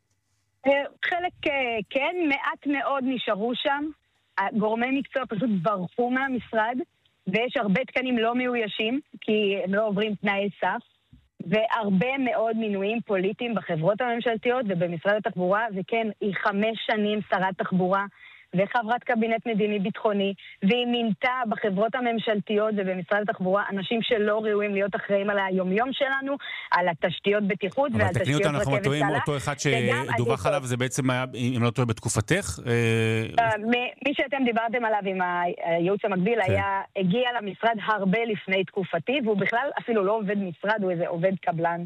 [SPEAKER 14] חלק כן, מעט מאוד נשארו שם. גורמי מקצוע פשוט ברחו מהמשרד, ויש הרבה תקנים לא מאוישים, כי הם לא עוברים תנאי סף, והרבה מאוד מינויים פוליטיים בחברות הממשלתיות ובמשרד התחבורה, וכן, היא 5 שנים שרת תחבורה, וחברת קבינט מדיני ביטחוני, והיא מינתה בחברות הממשלתיות ובמשרד התחבורה אנשים שלא ראויים להיות אחראים על היומיום שלנו, על התשתיות בטיחות ועל תשתיות רכבת קלה.
[SPEAKER 13] אבל תקני אותנו, אנחנו אותו אחד שדווח עליו, זה בעצם היה, אם לא טועה, בתקופתך?
[SPEAKER 14] מי שאתם דיברתם עליו עם הייעוץ המקביל, הגיע למשרד הרבה לפני תקופתי, והוא בכלל אפילו לא עובד משרד, הוא איזה עובד קבלן.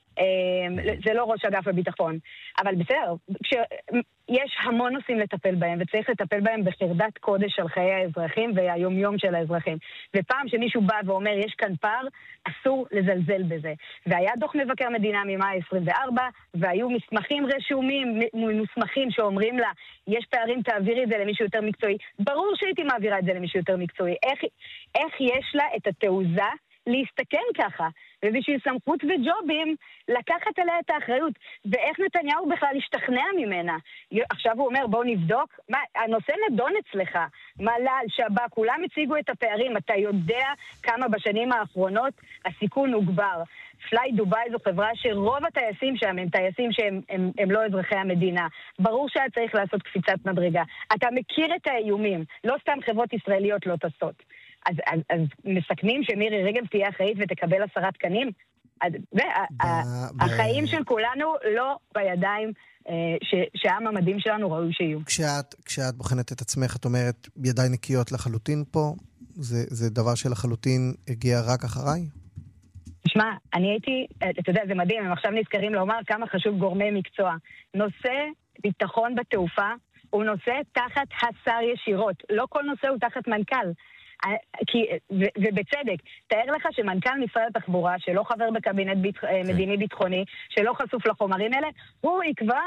[SPEAKER 14] זה לא ראש אגף הביטחון. אבל בסדר, יש המון נושאים לטפל בהם, וצריך לטפל בהם בחרדת קודש על חיי האזרחים והיומיום של האזרחים. ופעם שמישהו בא ואומר, יש כאן פער, אסור לזלזל בזה. והיה דוח מבקר מדינה ממאי 24, והיו מסמכים רשומים, מסמכים שאומרים לה, יש פערים, תעבירי את זה למישהו יותר מקצועי. ברור שהייתי מעבירה את זה למישהו יותר מקצועי. איך יש לה את התעוזה להסתכן ככה? ובשביל סמכות וג'ובים, לקחת עליה את האחריות. ואיך נתניהו בכלל השתכנע ממנה? עכשיו הוא אומר, בואו נבדוק. הנושא נדון אצלך. מל"ל, שב"כ, כולם הציגו את הפערים. אתה יודע כמה בשנים האחרונות הסיכון הוגבר. פליי דובאי זו חברה שרוב הטייסים שם הם טייסים שהם לא אזרחי המדינה. ברור שהיה צריך לעשות קפיצת מדרגה. אתה מכיר את האיומים. לא סתם חברות ישראליות לא טסות. אז מסכנים שמירי רגב תהיה אחראית ותקבל 10 תקנים? החיים של כולנו לא בידיים שהעם המדהים שלנו ראוי שיהיו.
[SPEAKER 12] כשאת בוחנת את עצמך, את אומרת, ידיי נקיות לחלוטין פה? זה דבר שלחלוטין הגיע רק אחריי?
[SPEAKER 14] תשמע, אני הייתי, אתה יודע, זה מדהים, הם עכשיו נזכרים לומר כמה חשוב גורמי מקצוע. נושא ביטחון בתעופה הוא נושא תחת השר ישירות. לא כל נושא הוא תחת מנכ"ל. ובצדק, תאר לך שמנכ"ל משרד התחבורה, שלא חבר בקבינט מדיני ביטחוני, שלא חשוף לחומרים האלה, הוא יקבע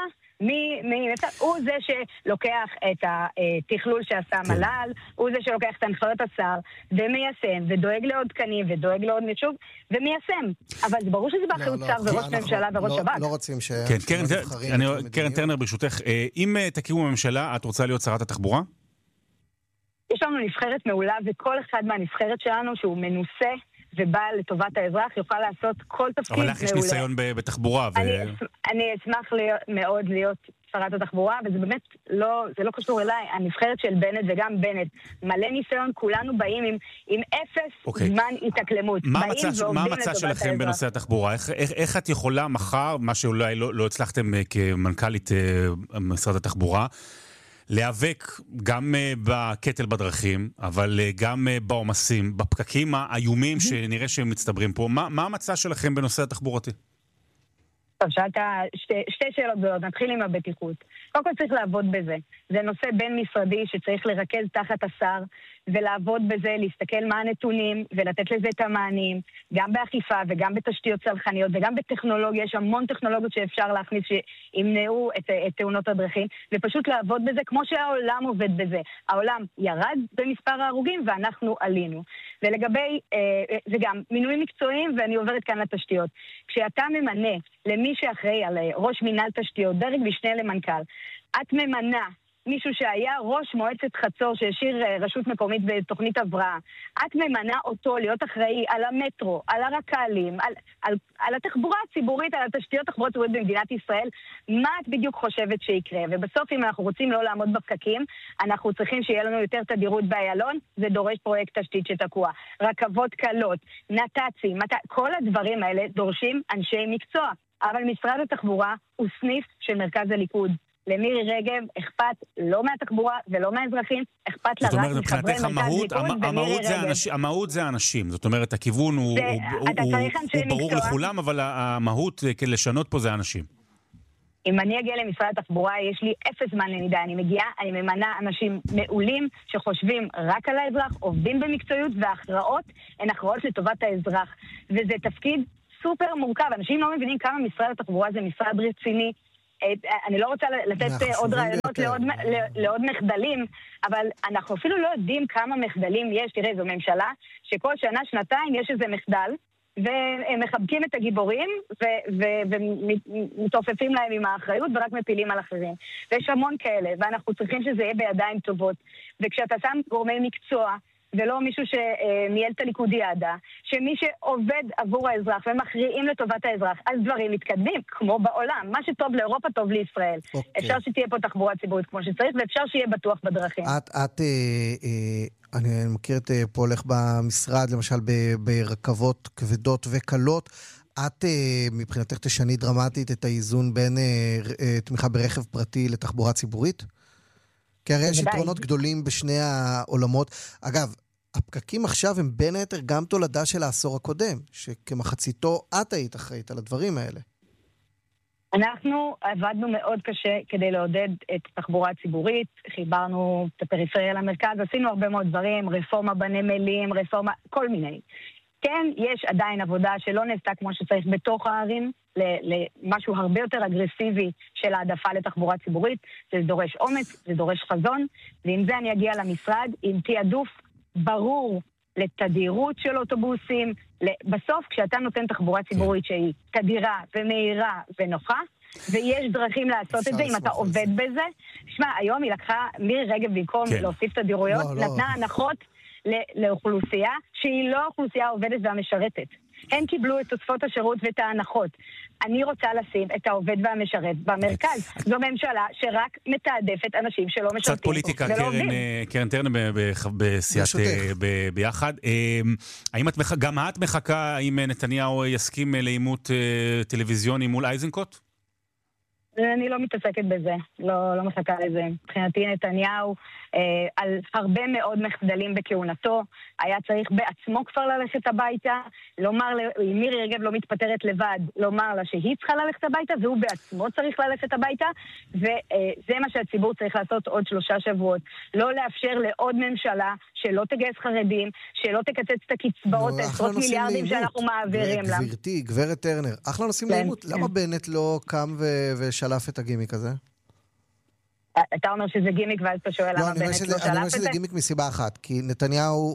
[SPEAKER 14] הוא זה שלוקח את התכלול שעשה מל"ל, הוא זה שלוקח את הנחיות השר, ומיישם, ודואג לעוד תקנים, ודואג לעוד מישוב, ומיישם. אבל זה ברור שזה באחריות שר וראש ממשלה וראש שב"כ.
[SPEAKER 12] לא רוצים ש...
[SPEAKER 13] קרן טרנר, ברשותך, אם תקימו ממשלה, את רוצה להיות שרת התחבורה?
[SPEAKER 14] יש לנו נבחרת מעולה, וכל אחד מהנבחרת שלנו, שהוא מנוסה ובא לטובת האזרח, יוכל לעשות כל תפקיד מעולה.
[SPEAKER 13] אבל לך יש ניסיון בתחבורה.
[SPEAKER 14] אני אשמח מאוד להיות שרת התחבורה, וזה באמת זה לא קשור אליי. הנבחרת של בנט וגם בנט, מלא ניסיון, כולנו באים עם 0 זמן התאקלמות.
[SPEAKER 13] מה המצע שלכם בנושא התחבורה? איך את יכולה מחר, מה שאולי לא הצלחתם כמנכ"לית משרד התחבורה, להיאבק גם בקטל בדרכים, אבל גם בעומסים, בפקקים האיומים שנראה שהם מצטברים פה. מה המצע שלכם בנושא התחבורתי?
[SPEAKER 14] טוב, שאלת 2 שאלות גדולות. נתחיל עם הבטיחות. קודם כל צריך לעבוד בזה. זה נושא בין משרדי שצריך לרכז תחת השר, ולעבוד בזה, להסתכל מה הנתונים, ולתת לזה את המענים, גם באכיפה וגם בתשתיות צרכניות, וגם בטכנולוגיה. יש המון טכנולוגיות שאפשר להכניס שימנעו את תאונות הדרכים, ופשוט לעבוד בזה כמו שהעולם עובד בזה. העולם ירד במספר ההרוגים, ואנחנו עלינו. ולגבי, זה גם מינויים מקצועיים, ואני עוברת כאן לתשתיות. כשאתה ממנה למי שאחראי על ראש מינהל תשתיות, דרג משנה למנכ"ל, את ממנה מישהו שהיה ראש מועצת חצור שהשאיר רשות מקומית בתוכנית הבראה, את ממנה אותו להיות אחראי על המטרו, על הרק"לים, על התחבורה הציבורית, על התשתיות תחבורה ציבורית במדינת ישראל. מה את בדיוק חושבת שיקרה? ובסוף אם אנחנו רוצים לא לעמוד בפקקים, אנחנו צריכים שיהיה לנו יותר תדירות באיילון, זה דורש פרויקט תשתית שתקוע. רכבות קלות, נת"צים, כל הדברים האלה דורשים אנשי מקצוע. אבל משרד התחבורה הוא סניף של מרכז הליכוד. למירי רגב אכפת לא מהתחבורה ולא מהאזרחים, אכפת לה רק מחברי מרכז ליכוד ומירי רגב.
[SPEAKER 13] המהות זה האנשים, זאת אומרת, הכיוון הוא ברור לכולם, אבל המהות לשנות פה זה האנשים.
[SPEAKER 14] אם אני אגיע למשרד התחבורה, יש לי 0 זמן למידה. אני מגיעה, אני ממנה אנשים מעולים שחושבים רק על האזרח, עובדים במקצועיות, וההכרעות הן הכרעות לטובת האזרח. וזה תפקיד סופר מורכב. אנשים לא מבינים כמה משרד התחבורה זה משרד רציני. אני לא רוצה לתת עוד רעיונות לעוד מחדלים, אבל אנחנו אפילו לא יודעים כמה מחדלים יש. תראה, זו ממשלה שכל שנה, שנתיים יש איזה מחדל, והם מחבקים את הגיבורים ומתעופפים להם עם האחריות ורק מפילים על אחרים. ויש המון כאלה, ואנחנו צריכים שזה יהיה בידיים טובות. וכשאתה שם גורמי מקצוע, ולא מישהו שניהל את הליכודיאדה, שמי שעובד עבור האזרח ומכריעים לטובת האזרח, אז דברים מתקדמים, כמו בעולם. מה שטוב לאירופה טוב לישראל. אפשר שתהיה פה תחבורה ציבורית כמו שצריך, ואפשר שיהיה בטוח בדרכים.
[SPEAKER 12] אני מכיר את פועלך במשרד, למשל ברכבות כבדות וקלות. את מבחינתך תשני דרמטית את האיזון בין תמיכה ברכב פרטי לתחבורה ציבורית? כי הרי יש יתרונות גדולים בשני העולמות. אגב, הפקקים עכשיו הם בין היתר גם תולדה של העשור הקודם, שכמחציתו את היית אחראית על הדברים האלה.
[SPEAKER 14] אנחנו עבדנו מאוד קשה כדי לעודד את התחבורה הציבורית, חיברנו את הפריפריה למרכז, עשינו הרבה מאוד דברים, רפורמה בנמלים, רפורמה, כל מיני. כן, יש עדיין עבודה שלא נעשתה כמו שצריך בתוך הערים, למשהו הרבה יותר אגרסיבי של העדפה לתחבורה ציבורית. זה דורש אומץ, זה דורש חזון, ועם זה אני אגיע למשרד עם תיעדוף ברור לתדירות של אוטובוסים. בסוף, כשאתה נותן תחבורה ציבורית שהיא תדירה ומהירה ונוחה, ויש דרכים לעשות את זה, אם אתה עובד בזה. שמע, היום היא לקחה, מירי רגב במקום להוסיף תדירויות, נתנה הנחות לאוכלוסייה שהיא לא אוכלוסייה עובדת והמשרתת. הם קיבלו את תוספות השירות ואת ההנחות. אני רוצה לשים את העובד והמשרת במרכז. זו ממשלה שרק מתעדפת אנשים שלא משרתים.
[SPEAKER 13] קצת פוליטיקה, קרן טרנר בסיעת ביחד. האם גם את מחכה אם נתניהו יסכים לעימות טלוויזיוני מול איזנקוט?
[SPEAKER 14] אני לא מתעסקת בזה, לא מחכה לזה. מבחינתי נתניהו, על הרבה מאוד מחדלים בכהונתו, היה צריך בעצמו כבר ללכת הביתה, לומר, אם מירי רגב לא מתפטרת לבד, לומר לה שהיא צריכה ללכת הביתה, והוא בעצמו צריך ללכת הביתה, וזה מה שהציבור צריך לעשות עוד 3 שבועות. לא לאפשר לעוד ממשלה שלא תגייס חרדים, שלא תקצץ את הקצבאות, עשרות מיליארדים שאנחנו מעבירים לה.
[SPEAKER 12] גברתי, גברת טרנר, אחלה נושאים לעימות. למה בנט לא קם ושלף את הגימיק הזה?
[SPEAKER 14] אתה אומר שזה גימיק, ואז אתה שואל למה בנט לא שלף את זה?
[SPEAKER 12] אני אומר שזה גימיק מסיבה אחת, כי נתניהו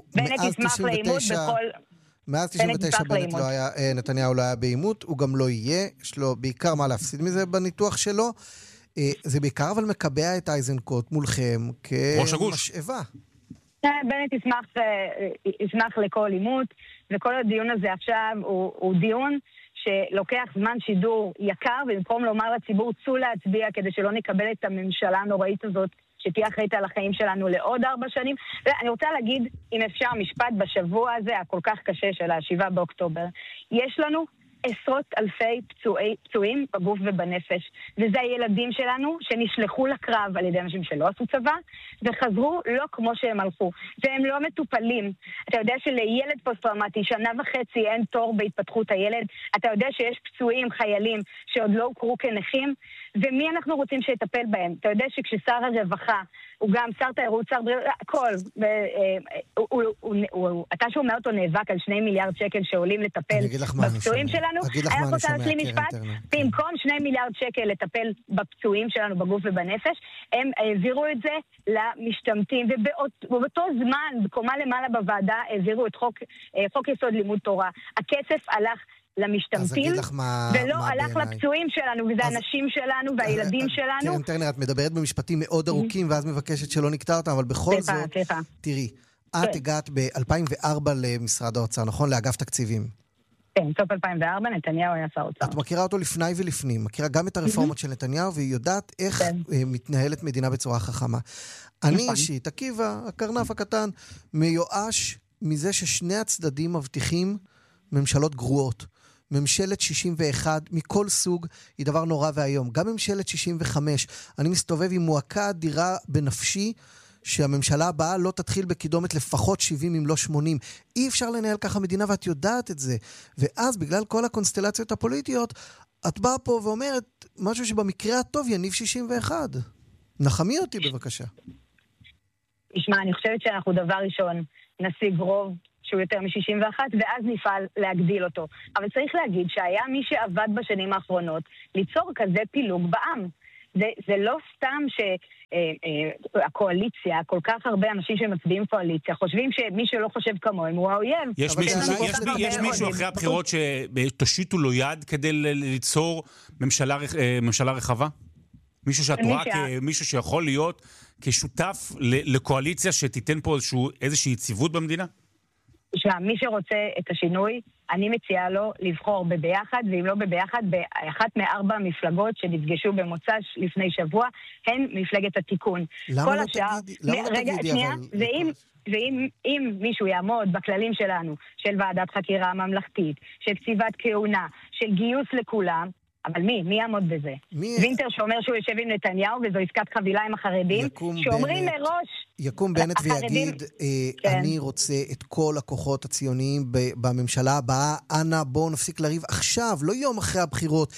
[SPEAKER 12] מאז 99 נתניהו לא היה בעימות, הוא גם לא יהיה, יש לו בעיקר מה להפסיד מזה בניתוח שלו, זה בעיקר אבל מקבע את איזנקוט מולכם כמשאבה.
[SPEAKER 14] בנט ישמח לכל עימות, וכל הדיון הזה עכשיו הוא דיון שלוקח זמן שידור יקר, ובמקום לומר לציבור צאו להצביע כדי שלא נקבל את הממשלה הנוראית הזאת שתהיה אחראית על החיים שלנו לעוד 4 שנים. אני רוצה להגיד, אם אפשר, משפט בשבוע הזה הכל כך קשה של 7 באוקטובר. יש לנו עשרות אלפי פצועים בגוף ובנפש, וזה הילדים שלנו שנשלחו לקרב על ידי אנשים שלא עשו צבא וחזרו לא כמו שהם הלכו, והם לא מטופלים. אתה יודע שלילד פוסט-טראומטי 1.5 שנה אין תור בהתפתחות הילד, אתה יודע שיש פצועים חיילים שעוד לא הוכרו כנכים, ומי אנחנו רוצים שיטפל בהם? אתה יודע שכששר הרווחה הוא גם שר תיירות, שר בריאות, הכל. אתה שומע אותו נאבק על 2 מיליארד שקל שעולים לטפל בפצועים שלנו. אני רוצה להשלים משפט. במקום 2 מיליארד שקל לטפל בפצועים שלנו בגוף ובנפש, הם העבירו את זה למשתמטים, ובאותו זמן, בקומה למעלה בוועדה, העבירו את חוק יסוד לימוד תורה. הכסף הלך למשתמטים, ולא הלך לפצועים שלנו, וזה האנשים שלנו והילדים שלנו.
[SPEAKER 12] קרן טרנר, את מדברת במשפטים מאוד ארוכים, ואז מבקשת שלא נקטע אותם, אבל בכל זאת, תראי, את הגעת ב-2004 למשרד האוצר, נכון? לאגף תקציבים.
[SPEAKER 14] כן, סוף 2004, נתניהו היה שר האוצר.
[SPEAKER 12] את מכירה אותו לפני ולפנים, מכירה גם את הרפורמות של נתניהו, והיא יודעת איך מתנהלת מדינה בצורה חכמה. אני אישית, עקיבא, הקרנף הקטן, מיואש מזה ששני הצדדים מבטיחים ממשלות גרועות. ממשלת 61 מכל סוג היא דבר נורא והיום. גם ממשלת 65. אני מסתובב עם מועקה אדירה בנפשי שהממשלה הבאה לא תתחיל בקידומת לפחות 70 אם לא 80. אי אפשר לנהל ככה מדינה ואת יודעת את זה. ואז בגלל כל הקונסטלציות הפוליטיות, את באה פה ואומרת משהו שבמקרה הטוב יניב 61. נחמי אותי בבקשה.
[SPEAKER 14] ישמע, אני חושבת שאנחנו דבר ראשון נשיג רוב שהוא יותר מ-61, ואז נפעל להגדיל אותו. אבל צריך להגיד שהיה מי שעבד בשנים האחרונות ליצור כזה פילוג בעם. זה לא סתם שהקואליציה, כל כך הרבה אנשים שמצביעים קואליציה, חושבים שמי שלא חושב כמוהם הוא האויב.
[SPEAKER 13] יש מישהו אחרי הבחירות שתושיטו לו יד כדי ליצור ממשלה רחבה? מישהו שאת רואה כמישהו שיכול להיות כשותף לקואליציה שתיתן פה איזושהי יציבות במדינה?
[SPEAKER 14] מי שרוצה את השינוי, אני מציעה לו לבחור בביחד, ואם לא בביחד, באחת מארבע המפלגות שנפגשו במוצ"ש לפני שבוע, הן מפלגת התיקון.
[SPEAKER 12] למה לא תגידי?
[SPEAKER 14] ואם מישהו יעמוד בכללים שלנו, של ועדת חקירה ממלכתית, של קציבת כהונה, של גיוס לכולם, אבל מי יעמוד בזה? וינטר שאומר שהוא יושב עם נתניהו, וזו עסקת חבילה עם החרדים, שאומרים מראש...
[SPEAKER 12] יקום בנט ויגיד, אני רוצה את כל הכוחות הציוניים בממשלה הבאה, אנא בואו נפסיק לריב עכשיו, לא יום אחרי הבחירות.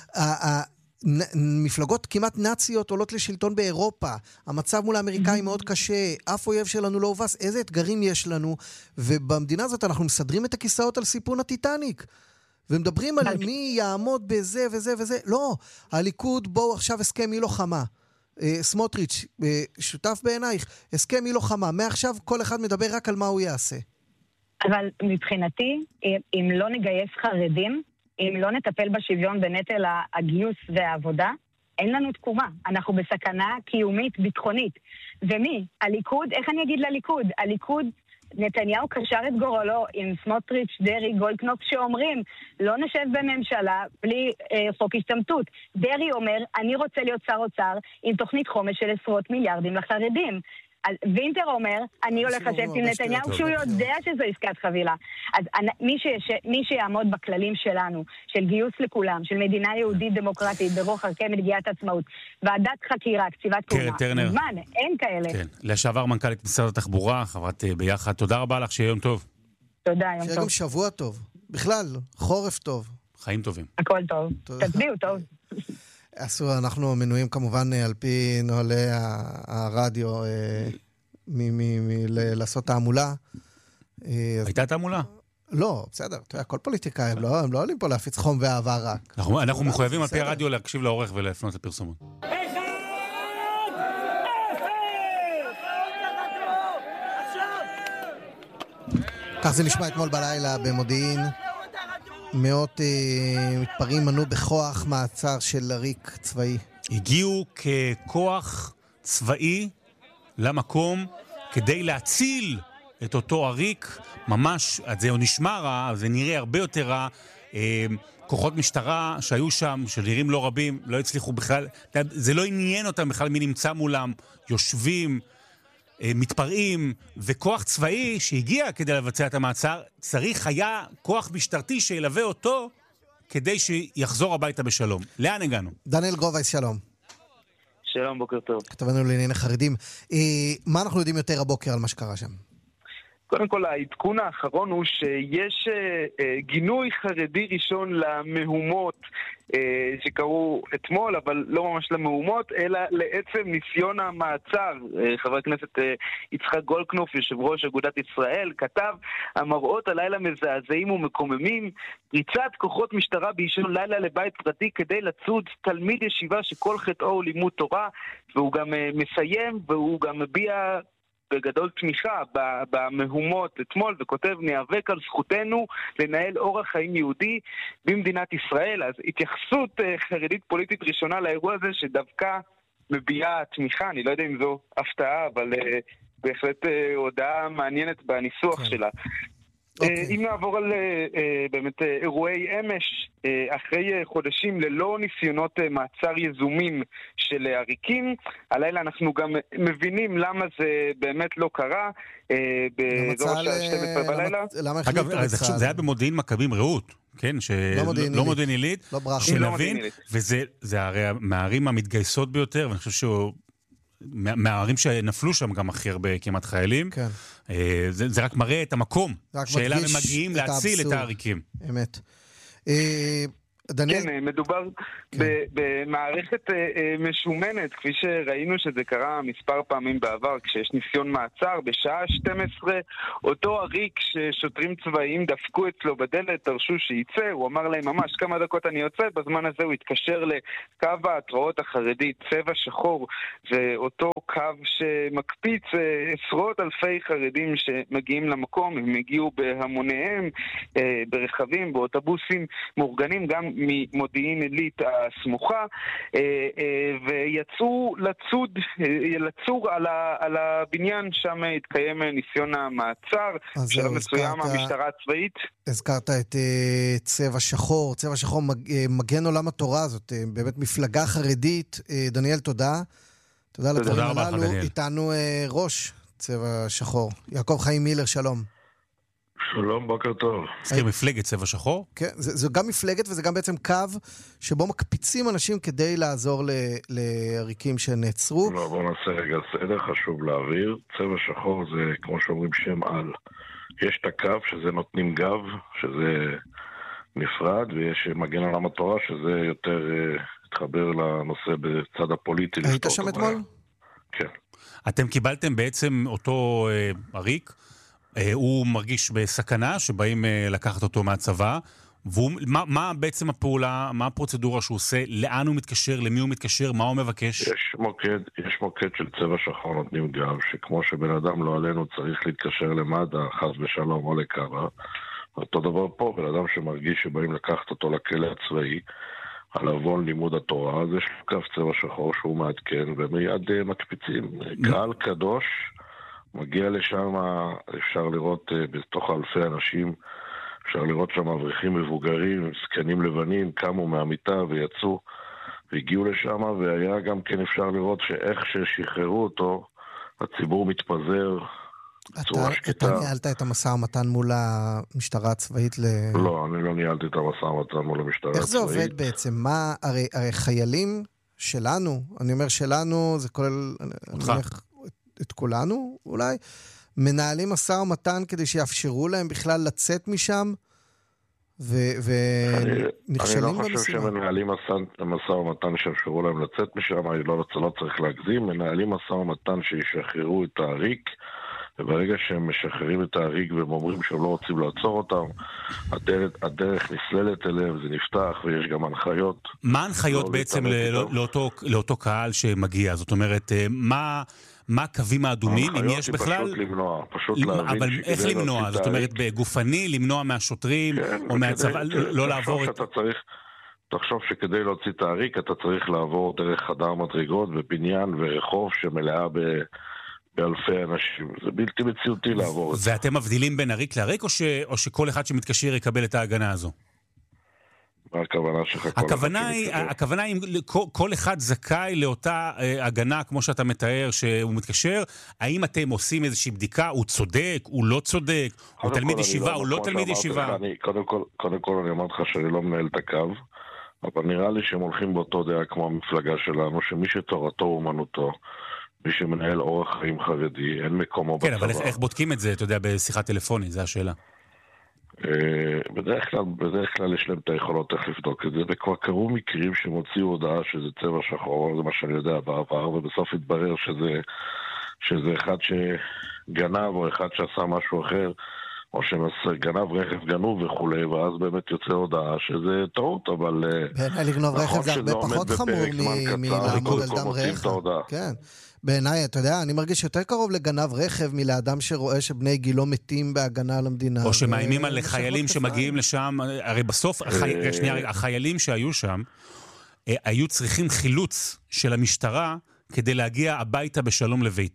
[SPEAKER 12] מפלגות כמעט נאציות עולות לשלטון באירופה, המצב מול האמריקאים מאוד קשה, אף אויב שלנו לא הובס, איזה אתגרים יש לנו, ובמדינה הזאת אנחנו מסדרים את הכיסאות על סיפון הטיטניק. ומדברים על מי יעמוד בזה וזה וזה. לא, הליכוד בואו עכשיו הסכם מי לוחמה. סמוטריץ', שותף בעינייך, הסכם מי לוחמה. מעכשיו כל אחד מדבר רק על מה הוא יעשה.
[SPEAKER 14] אבל מבחינתי, אם לא נגייס חרדים, אם לא נטפל בשוויון בנטל הגיוס והעבודה, אין לנו תקומה. אנחנו בסכנה קיומית, ביטחונית. ומי? הליכוד? איך אני אגיד לליכוד? הליכוד... נתניהו קשר את גורלו עם סמוטריץ', דרי, גולדקנופ, שאומרים, לא נשב בממשלה בלי חוק השתמטות. דרי אומר, אני רוצה להיות שר אוצר עם תוכנית חומש של עשרות מיליארדים לחרדים. וינטר אומר, אני הולך לשבת עם נתניהו כשהוא יודע שזו עסקת חבילה. אז מי שיעמוד בכללים שלנו, של גיוס לכולם, של מדינה יהודית דמוקרטית, ברוח ערכי מגיעת עצמאות, ועדת חקירה, קציבת כהונה, זמן, אין כאלה.
[SPEAKER 13] כן, לשעבר מנכ"לית משרד התחבורה, חברת ביחד, תודה רבה לך, שיהיה יום טוב.
[SPEAKER 14] תודה, יום טוב.
[SPEAKER 12] שיהיה גם שבוע טוב. בכלל, חורף טוב.
[SPEAKER 13] חיים טובים.
[SPEAKER 14] הכל טוב. תצביעו טוב.
[SPEAKER 12] אנחנו מנויים כמובן על פי נוהלי הרדיו לעשות תעמולה.
[SPEAKER 13] הייתה תעמולה?
[SPEAKER 12] לא, בסדר, כל פוליטיקאי, הם לא עולים פה להפיץ חום ואהבה רק.
[SPEAKER 13] אנחנו מחויבים על פי הרדיו להקשיב לעורך ולהפנות לפרסומות.
[SPEAKER 12] כך זה נשמע אתמול בלילה במודיעין. מאות מתפרעים מנו בכוח מעצר של עריק צבאי.
[SPEAKER 13] הגיעו ככוח צבאי למקום כדי להציל את אותו עריק. ממש, זה נשמע רע, זה נראה הרבה יותר רע. כוחות משטרה שהיו שם, שנראים לא רבים, לא הצליחו בכלל, זה לא עניין אותם בכלל מי נמצא מולם, יושבים, מתפרעים, וכוח צבאי שהגיע כדי לבצע את המעצר, צריך היה כוח משטרתי שילווה אותו כדי שיחזור הביתה בשלום. לאן הגענו?
[SPEAKER 12] דניאל גרובייס, שלום.
[SPEAKER 15] שלום, בוקר טוב.
[SPEAKER 12] כתבנו לענייני חרדים. מה אנחנו יודעים יותר הבוקר על מה שקרה שם?
[SPEAKER 15] קודם כל, העדכון האחרון הוא שיש גינוי חרדי ראשון למהומות שקרו אתמול, אבל לא ממש למהומות, אלא לעצם ניסיון המעצר. חבר הכנסת יצחק גולדקנופ, יושב ראש אגודת ישראל, כתב, המראות הלילה מזעזעים ומקוממים, פריצת כוחות משטרה באישון לילה לבית פרטי כדי לצוד תלמיד ישיבה שכל חטאו הוא לימוד תורה, והוא גם מסיים והוא גם מביע בגדול תמיכה במהומות אתמול, וכותב, ניאבק על זכותנו לנהל אורח חיים יהודי במדינת ישראל. אז התייחסות חרדית פוליטית ראשונה לאירוע הזה, שדווקא מביעה תמיכה, אני לא יודע אם זו הפתעה, אבל בהחלט הודעה מעניינת בניסוח שלה. אם נעבור על באמת אירועי אמש, אחרי חודשים ללא ניסיונות מעצר יזומים של עריקים, הלילה אנחנו גם מבינים למה זה באמת לא קרה, באזור השעה 12 בלילה.
[SPEAKER 13] אגב, זה היה במודיעין מכבים רעות, כן, לא מודיעין עילית, שנבין, וזה הרי מהערים המתגייסות ביותר, ואני חושב שהוא מהערים שנפלו שם גם הכי הרבה כמעט חיילים.
[SPEAKER 12] כן.
[SPEAKER 13] זה רק מראה את המקום שאליו הם מגיעים להציל את העריקים.
[SPEAKER 12] אמת.
[SPEAKER 15] כן, מדובר במערכת משומנת, כפי שראינו שזה קרה מספר פעמים בעבר, כשיש ניסיון מעצר, בשעה 12, אותו עריק ששוטרים צבאיים דפקו אצלו בדלת, דרשו שייצא, הוא אמר להם ממש כמה דקות אני יוצא, בזמן הזה הוא התקשר לקו ההתראות החרדית, צבע שחור, ואותו קו שמקפיץ עשרות אלפי חרדים שמגיעים למקום, הם הגיעו בהמוניהם, ברכבים, באוטובוסים מאורגנים, גם ממודיעין עילית הסמוכה, ויצאו לצור על הבניין, שם התקיים ניסיון המעצר, בשלב מסוים המשטרה הצבאית.
[SPEAKER 12] הזכרת את צבע שחור, צבע שחור מגן עולם התורה, זאת באמת מפלגה חרדית. דניאל, תודה. תודה על הדברים הללו. איתנו ראש צבע שחור. יעקב חיים מילר, שלום.
[SPEAKER 16] שלום, בוקר טוב.
[SPEAKER 13] זכיר מפלגת צבע שחור?
[SPEAKER 12] כן, זה גם מפלגת וזה גם בעצם קו שבו מקפיצים אנשים כדי לעזור לעריקים שנעצרו.
[SPEAKER 16] לא, בואו נעשה רגע סדר, חשוב להעביר. צבע שחור זה, כמו שאומרים, שם על. יש את הקו שזה נותנים גב, שזה נפרד, ויש מגן עולם התורה, שזה יותר התחבר לנושא בצד הפוליטי.
[SPEAKER 12] היית שם אתמול?
[SPEAKER 16] כן.
[SPEAKER 13] אתם קיבלתם בעצם אותו עריק, הוא מרגיש בסכנה שבאים לקחת אותו מהצבא, מה בעצם הפעולה, מה הפרוצדורה שהוא עושה, לאן הוא מתקשר, למי הוא מתקשר, מה הוא מבקש?
[SPEAKER 16] יש מוקד של צבע שחור נותנים גב, שכמו שבן אדם לא עלינו צריך להתקשר למד"א, חס ושלום או לקב"א, אותו דבר פה, בן אדם שמרגיש שבאים לקחת אותו לכלא הצבאי, על עוון לימוד התורה, אז יש לו קו צבע שחור שהוא מעדכן, ומיד מקפיצים. קהל קדוש, מגיע לשם, אפשר לראות בתוך אלפי אנשים, אפשר לראות שם אברכים מבוגרים, זקנים לבנים, קמו מהמיטה ויצאו, והגיעו לשם, והיה גם כן אפשר לראות שאיך ששחררו אותו, הציבור מתפזר בצורה שקטה.
[SPEAKER 12] אתה ניהלת את המשא ומתן מול המשטרה הצבאית
[SPEAKER 16] לא, אני לא ניהלתי את המשא ומתן מול המשטרה הצבאית.
[SPEAKER 12] איך זה עובד בעצם? מה, הרי חיילים שלנו, אני אומר שלנו, זה כולל... את כולנו, אולי, מנהלים משא ומתן כדי שיאפשרו להם בכלל לצאת משם, ונכשלים במשימה.
[SPEAKER 16] אני לא חושב שמנהלים משא ומתן שיאפשרו להם לצאת משם, לא צריך להגזים, מנהלים משא ומתן שישחררו את העריק, וברגע שהם משחררים את העריק והם אומרים שהם לא רוצים לעצור אותם, הדרך נסללת אליהם, זה נפתח ויש גם הנחיות.
[SPEAKER 13] מה ההנחיות בעצם לאותו קהל שמגיע? זאת אומרת, מה הקווים האדומים, אם יש בכלל?
[SPEAKER 16] פשוט למנוע, פשוט להבין.
[SPEAKER 13] אבל איך למנוע? זאת אומרת, בגופני, למנוע מהשוטרים או מהצבא, לא לעבור את...
[SPEAKER 16] תחשוב שכדי להוציא את העריק, אתה צריך לעבור דרך חדר מדרגות ובניין ורחוב שמלאה באלפי אנשים. זה בלתי מציאותי לעבור את זה.
[SPEAKER 13] ואתם מבדילים בין עריק לעריק, או שכל אחד שמתקשר יקבל את ההגנה הזו? הכוונה היא כל אחד זכאי לאותה הגנה כמו שאתה מתאר שהוא מתקשר. האם אתם עושים איזושהי בדיקה, הוא צודק, הוא לא צודק, הוא תלמיד ישיבה, הוא לא תלמיד ישיבה?
[SPEAKER 16] קודם כל אני אמרתי לך שאני לא מנהל את הקו, אבל נראה לי שהם הולכים באותו דעה כמו המפלגה שלנו, שמי שתורתו אומנותו, מי שמנהל אורח חיים חרדי, אין מקומו בצבא.
[SPEAKER 13] כן, אבל איך בודקים את זה, אתה יודע, בשיחה טלפונית, זו השאלה.
[SPEAKER 16] בדרך כלל יש להם את היכולות איך לבדוק את זה, וכבר קרו מקרים שמוציאו הודעה שזה צבע שחור, זה מה שאני יודע בעבר, ובסוף התברר שזה אחד שגנב או אחד שעשה משהו אחר, או שגנב רכב גנוב וכולי, ואז באמת יוצא הודעה שזה טעות, אבל...
[SPEAKER 12] בעיניי לגנוב רכב זה הרבה פחות חמור מלעמוד על דם רכב. כן. בעיניי, אתה יודע, אני מרגיש יותר קרוב לגנב רכב מלאדם שרואה שבני גילו מתים בהגנה על המדינה.
[SPEAKER 13] או שמאיימים על חיילים שמגיעים לשם, הרי בסוף, החיילים שהיו שם, היו צריכים חילוץ של המשטרה כדי להגיע הביתה בשלום לביתם.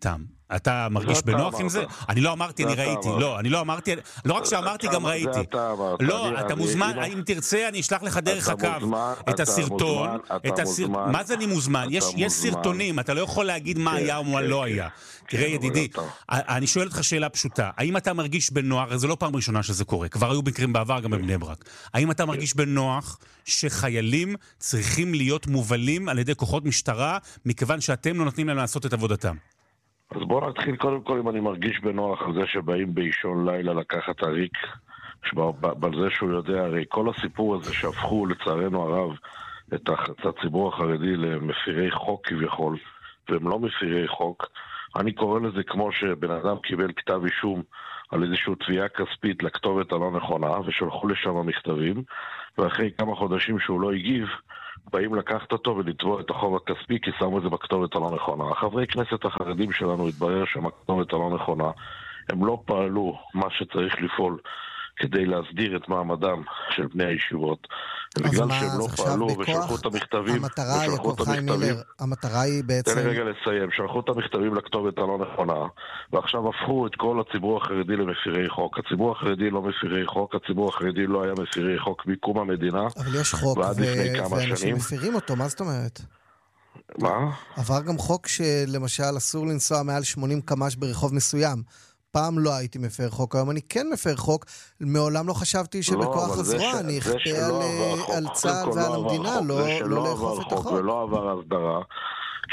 [SPEAKER 13] אתה מרגיש בנוח עם זה? אני לא אמרתי, אני ראיתי. לא, אני לא אמרתי, לא רק שאמרתי, גם ראיתי. לא, אתה מוזמן, אם תרצה, אני אשלח לך דרך הקו את הסרטון. מה זה אני מוזמן? יש סרטונים, אתה לא יכול להגיד מה היה או מה לא היה. תראה ידידי, אני שואל אותך שאלה פשוטה. האם אתה מרגיש בנוח, זה לא פעם ראשונה שזה קורה, כבר היו מקרים בעבר גם בבני ברק. האם אתה מרגיש בנוח שחיילים צריכים להיות מובלים על ידי כוחות משטרה, מכיוון שאתם לא נותנים להם לעשות את עבודתם?
[SPEAKER 16] אז בואו נתחיל קודם כל אם אני מרגיש בנוח על זה שבאים באישון לילה לקחת הריק, בזה שהוא יודע, הרי כל הסיפור הזה שהפכו לצערנו הרב את הציבור החרדי למפירי חוק כביכול, והם לא מפירי חוק, אני קורא לזה כמו שבן אדם קיבל כתב אישום על איזושהי תביעה כספית לכתובת הלא נכונה, ושולחו לשם המכתבים, ואחרי כמה חודשים שהוא לא הגיב, באים לקחת אותו ולתבוע את החוב הכספי כי שמו את זה בכתובת הלא נכונה. החברי כנסת החרדים שלנו התברר שהם הכתובת הלא נכונה. הם לא פעלו מה שצריך לפעול כדי להסדיר את מעמדם של בני הישיבות. בגלל שהם לא פעלו ושלחו את המכתבים,
[SPEAKER 12] המטרה היא בעצם...
[SPEAKER 16] תן לי רגע לסיים. שלחו את המכתבים לכתובת הלא נכונה, ועכשיו הפכו את כל הציבור החרדי למפירי חוק. הציבור החרדי לא מפירי חוק, הציבור החרדי לא היה מפירי חוק מקום המדינה.
[SPEAKER 12] אבל יש חוק ואנשים מפירים אותו, מה זאת אומרת?
[SPEAKER 16] מה?
[SPEAKER 12] עבר גם חוק שלמשל אסור לנסוע מעל 80 קמ"ש ברחוב מסוים. פעם לא הייתי מפר חוק, היום אני כן מפר חוק, מעולם לא חשבתי שבכוח הזרוע אני אכפה על צה"ל ועל המדינה לא לאכוף את החוק.
[SPEAKER 16] ולא עבר הסדרה, כי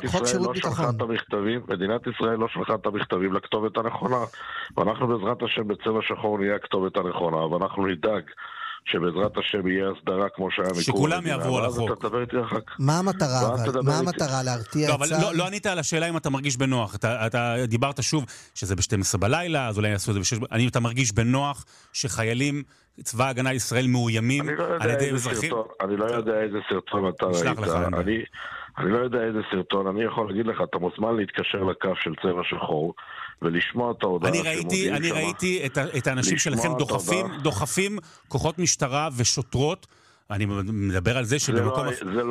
[SPEAKER 16] מדינת ישראל לא שלחה את המכתבים לכתובת הנכונה, ואנחנו בעזרת השם בצבע שחור נהיה הכתובת הנכונה, ואנחנו נדאג שבעזרת השם יהיה הסדרה כמו שהיה מקום.
[SPEAKER 13] שכולם יעברו על החוק.
[SPEAKER 12] מה המטרה? מה המטרה? להרתיע את צה"ל?
[SPEAKER 13] לא ענית על השאלה אם אתה מרגיש בנוח. אתה דיברת שוב שזה ב-12 בלילה, אז אולי יעשו את זה ב-6. האם אתה מרגיש בנוח שחיילים, צבא ההגנה לישראל מאוימים על ידי אזרחים?
[SPEAKER 16] אני לא יודע איזה סרטון אתה ראית. אני לא יודע איזה סרטון. אני יכול להגיד לך, אתה מוזמן להתקשר לקו של צבע שחור ולשמוע את ההודעה שמודיעים.
[SPEAKER 13] אני ראיתי את האנשים שלכם דוחפים כוחות משטרה ושוטרות. אני מדבר על זה שבמקום...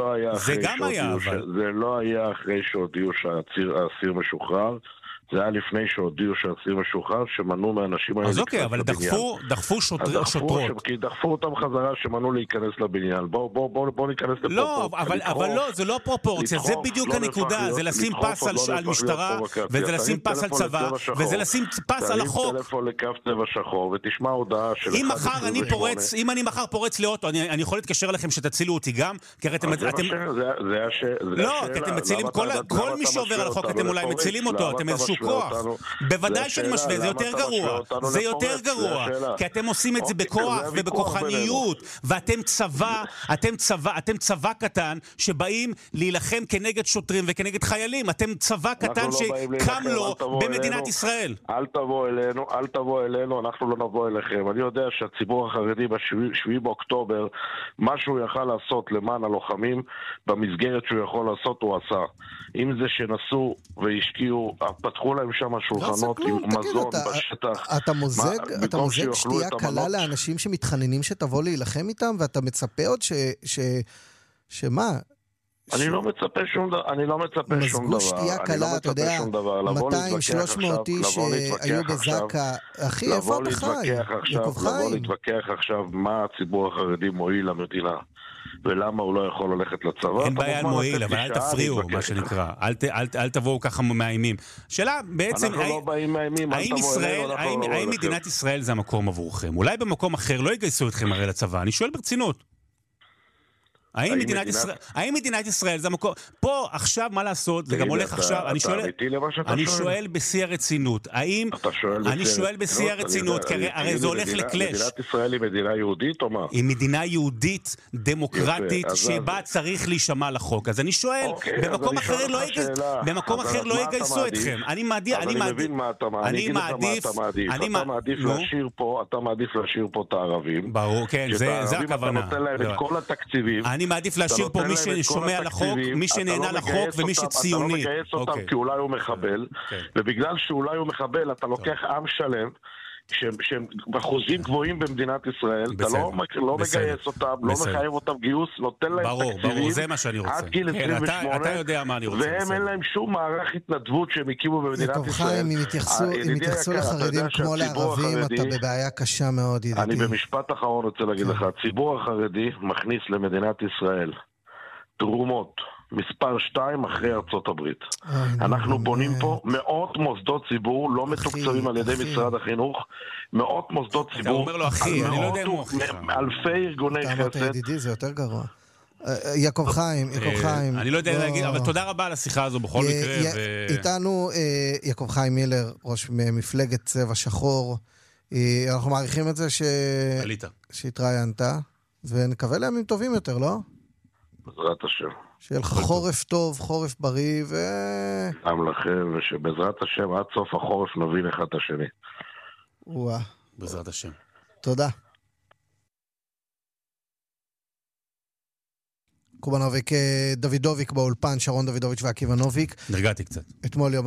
[SPEAKER 16] זה לא היה אחרי שהודיעו שהאסיר משוחרר. זה היה לפני שהודיעו שהאסיר משוחרר, שמנעו מהאנשים האלה...
[SPEAKER 13] אז אוקיי, אבל דחפו שוטרות.
[SPEAKER 16] כי דחפו אותם חזרה שמנעו להיכנס לבניין. בואו ניכנס לפרופורציה.
[SPEAKER 13] לא, אבל לא, זה לא פרופורציה, זה בדיוק הנקודה. זה לשים פס על משטרה, וזה לשים פס על צבא, וזה לשים פס על החוק.
[SPEAKER 16] תרים טלפון לקו צבע שחור, ותשמע הודעה של...
[SPEAKER 13] אם אני מחר פורץ לאוטו, אני יכול להתקשר לכם שתצילו אותי גם, כי אתם... לא, כי אתם מצילים כל מי שעובר על החוק, אתם אולי מצילים אותו, אתם איזשהו כוח. בוודאי שאני משווה, זה יותר גרוע. זה יותר גרוע, כי אתם עושים את זה בכוח ובכוחניות, ואתם צבא קטן שבאים להילחם כנגד שוטרים וכנגד חיילים. אתם צבא קטן שקם לו במדינת ישראל.
[SPEAKER 16] אל תבוא אלינו, אנחנו לא נבוא אליכם. אני יודע שהציבור החרדי ב7 באוקטובר, מה שהוא יכל לעשות למען הלוחמים, במסגרת שהוא יכול לעשות הוא עשה. אם זה שנסו והשקיעו, פתחו להם שם שולחנות עם מזון בשטח.
[SPEAKER 12] אתה מוזג שתייה קלה לאנשים שמתחננים שתבוא להילחם איתם, ואתה מצפה עוד שמה?
[SPEAKER 16] אני לא מצפה שום דבר.
[SPEAKER 12] מזגו שתייה קלה, אתה יודע, 200-300 איש שהיו בזקה. אחי, איפה אתה חי?
[SPEAKER 16] לבוא להתווכח עכשיו מה הציבור החרדי מועיל למדינה. ולמה הוא לא יכול ללכת לצבא.
[SPEAKER 13] אין בעיה מועיל, אבל אל תפריעו, מה שנקרא. אל תבואו ככה מאיימים. שאלה בעצם,
[SPEAKER 16] אנחנו לא באים מאיימים,
[SPEAKER 13] האם מדינת ישראל זה המקום עבורכם? אולי במקום אחר לא יגייסו אתכם הרי לצבא? אני שואל ברצינות. האם מדינת ישראל זה המקום... פה עכשיו מה לעשות, זה גם הולך עכשיו, אני שואל בשיא הרצינות, האם... אני שואל בשיא הרצינות, כי הרי זה הולך לקלש.
[SPEAKER 16] מדינת ישראל היא מדינה יהודית או מה?
[SPEAKER 13] היא מדינה יהודית, דמוקרטית, שבה צריך להישמע לחוק. אז אני שואל, במקום אחר לא יגייסו אתכם. אני מעדיף...
[SPEAKER 16] אני מבין מה אתה מעדיף. אתה מעדיף להשאיר פה את הערבים.
[SPEAKER 13] ברור, כן, זה הכוונה.
[SPEAKER 16] אתה נותן להם את כל התקציבים.
[SPEAKER 13] אני מעדיף להשאיר פה מי ששומע לחוק, מי שנהנה לחוק ומי שציוני.
[SPEAKER 16] אתה לא מגייס אותם כי אולי הוא מחבל, ובגלל שאולי הוא מחבל אתה לוקח עם שלם, שהם בחוזים גבוהים במדינת ישראל, אתה לא מגייס אותם, לא מחייב אותם גיוס, נותן להם תקציבים עד גיל 28, והם אין להם שום מערך התנדבות שהם הקימו במדינת ישראל.
[SPEAKER 12] אם יתייחסו לחרדים כמו לערבים, אתה בבעיה קשה מאוד, ידידי.
[SPEAKER 16] אני במשפט אחרון רוצה להגיד לך, הציבור החרדי מכניס למדינת ישראל תרומות מספר 2 אחרי ארצות הברית. אנחנו בונים פה מאות מוסדות ציבור, לא מתוקצבים על ידי משרד החינוך, מאות מוסדות ציבור.
[SPEAKER 13] אתה אומר לו אחי, אני לא יודע אם הוא אחי.
[SPEAKER 16] אלפי ארגוני חסד.
[SPEAKER 12] אתה ידידי, זה יותר גרוע. יעקב חיים.
[SPEAKER 13] אני לא יודע להגיד, אבל תודה רבה על השיחה הזו בכל מקרה.
[SPEAKER 12] איתנו יעקב חיים מילר, ראש מפלגת צבע שחור. אנחנו מעריכים את זה שהתראיינת, ונקווה לימים טובים יותר, לא?
[SPEAKER 16] בעזרת השם.
[SPEAKER 12] שיהיה לך חורף טוב, חורף בריא,
[SPEAKER 16] גם לכם, ושבעזרת השם עד סוף החורף נבין אחד את השני.
[SPEAKER 13] בעזרת השם.
[SPEAKER 12] תודה. קובנוביק, דוידוביק באולפן, שרון דוידוביץ' ועקיבא נוביק.
[SPEAKER 13] נרגעתי קצת.
[SPEAKER 12] אתמול יום